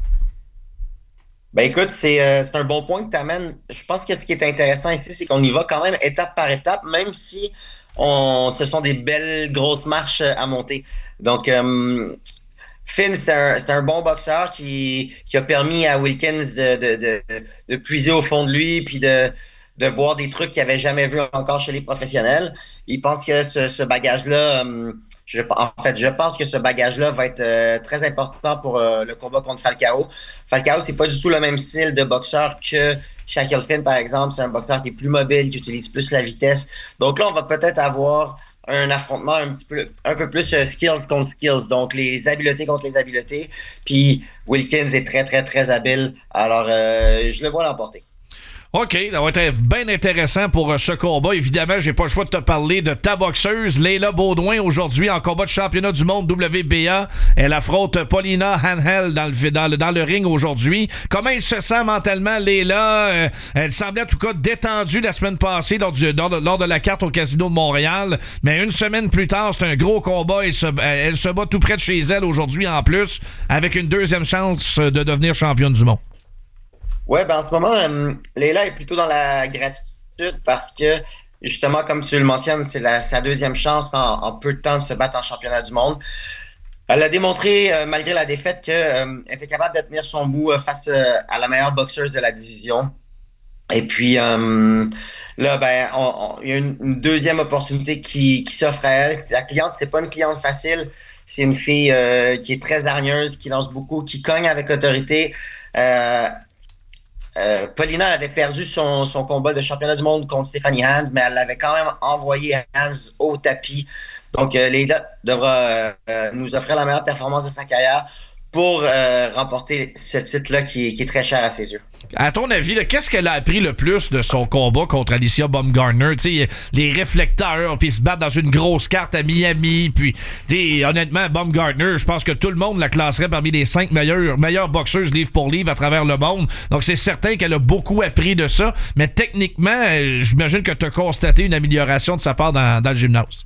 Ben écoute, c'est, euh, c'est un bon point que tu amènes. Je pense que ce qui est intéressant ici, c'est qu'on y va quand même étape par étape, même si on, ce sont des belles grosses marches à monter. Donc, euh, Finn, c'est un, c'est un bon boxeur qui, qui a permis à Wilkins de, de, de, de puiser au fond de lui puis de, de voir des trucs qu'il n'avait jamais vus encore chez les professionnels. Il pense que ce, ce bagage-là, euh, je, en fait, je pense que ce bagage-là va être euh, très important pour euh, le combat contre Falcao. Falcao, c'est pas du tout le même style de boxeur que Shaquille Finn, par exemple. C'est un boxeur qui est plus mobile, qui utilise plus la vitesse. Donc là, on va peut-être avoir un affrontement un petit peu, un peu plus euh, skills contre skills. Donc les habiletés contre les habiletés. Puis Wilkins est très, très, très habile. Alors, euh, je le vois l'emporter. OK, ça va être bien intéressant pour euh, ce combat. Évidemment, j'ai pas le choix de te parler de ta boxeuse, Leila Baudouin, aujourd'hui en combat de championnat du monde W B A. Elle affronte Paulina Hanhel dans le, dans le, dans le ring aujourd'hui. Comment elle se sent mentalement, Leila? Euh, elle semblait en tout cas détendue la semaine passée lors, du, lors, de, lors de la carte au Casino de Montréal. Mais une semaine plus tard, c'est un gros combat. Elle se, elle se bat tout près de chez elle aujourd'hui en plus, avec une deuxième chance de devenir championne du monde. Ouais, ben en ce moment, euh, Leila est plutôt dans la gratitude parce que, justement, comme tu le mentionnes, c'est la, sa deuxième chance en, en peu de temps de se battre en championnat du monde. Elle a démontré, euh, malgré la défaite, qu'elle euh, était capable de tenir son bout euh, face euh, à la meilleure boxeuse de la division. Et puis, euh, là, ben, il y a une, une deuxième opportunité qui, qui s'offre à elle. La cliente, c'est pas une cliente facile. C'est une fille euh, qui est très hargneuse, qui lance beaucoup, qui cogne avec autorité. Euh, Euh, Paulina avait perdu son, son combat de championnat du monde contre Stephanie Hans, mais elle l'avait quand même envoyé Hans au tapis. Donc, euh, Leila devra euh, nous offrir la meilleure performance de sa carrière pour euh, remporter ce titre-là qui, qui est très cher à ses yeux. À ton avis, là, qu'est-ce qu'elle a appris le plus de son combat contre Alicia Baumgartner? T'sais, les réflecteurs, puis se battre dans une grosse carte à Miami. Puis, honnêtement, Baumgartner, je pense que tout le monde la classerait parmi les cinq meilleures, meilleures boxeuses livre pour livre à travers le monde. Donc, c'est certain qu'elle a beaucoup appris de ça. Mais techniquement, euh, j'imagine que tu as constaté une amélioration de sa part dans, dans le gymnase.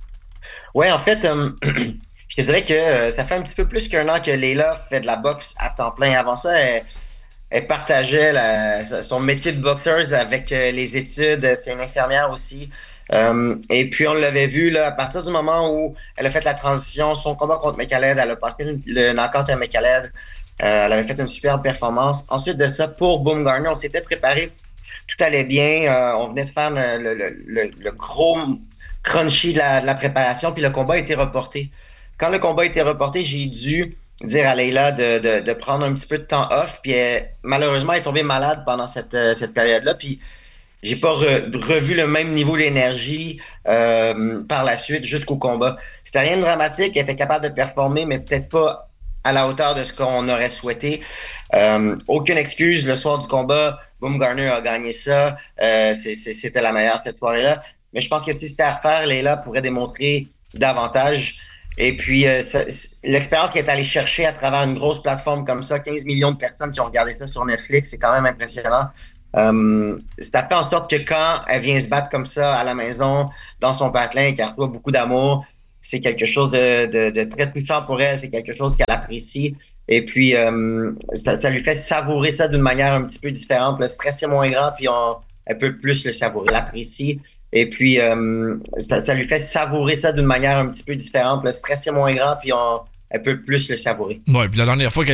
Oui, en fait... Euh... Je te dirais que euh, ça fait un petit peu plus qu'un an que Leila fait de la boxe à temps plein. Avant ça, elle, elle partageait la, son métier de boxeuse avec euh, les études. C'est une infirmière aussi. Euh, et puis, on l'avait vu là, à partir du moment où elle a fait la transition, son combat contre Mekhaled, elle a passé le, le knockout à Mekhaled. Euh, elle avait fait une superbe performance. Ensuite de ça, pour Baumgartner, on s'était préparé. Tout allait bien. Euh, on venait de faire le, le, le, le gros crunchy de la, de la préparation. Puis le combat a été reporté. Quand le combat a été reporté, j'ai dû dire à Leila de, de, de prendre un petit peu de temps off. Puis elle, malheureusement, elle est tombée malade pendant cette, cette période-là. Puis j'ai pas re- revu le même niveau d'énergie euh, par la suite jusqu'au combat. C'était rien de dramatique, elle était capable de performer, mais peut-être pas à la hauteur de ce qu'on aurait souhaité. Euh, aucune excuse, le soir du combat, Baumgartner a gagné ça, euh, c'est, c'est, c'était la meilleure cette soirée-là. Mais je pense que si c'était à refaire, Leila pourrait démontrer davantage. Et puis, euh, ça, l'expérience qu'elle est allée chercher à travers une grosse plateforme comme ça, quinze millions de personnes qui ont regardé ça sur Netflix, c'est quand même impressionnant. Euh, ça fait en sorte que quand elle vient se battre comme ça à la maison, dans son patelin, qu'elle reçoit beaucoup d'amour, c'est quelque chose de, de, de très touchant pour elle, c'est quelque chose qu'elle apprécie. Et puis, euh, ça, ça lui fait savourer ça d'une manière un petit peu différente. Le stress est moins grand, puis on, elle peut plus le savourer, elle l'apprécie. Et puis, euh, ça, ça lui fait savourer ça d'une manière un petit peu différente. Le stress est moins grand, puis on, elle peut plus le savourer. Ouais, puis la dernière fois qu'elle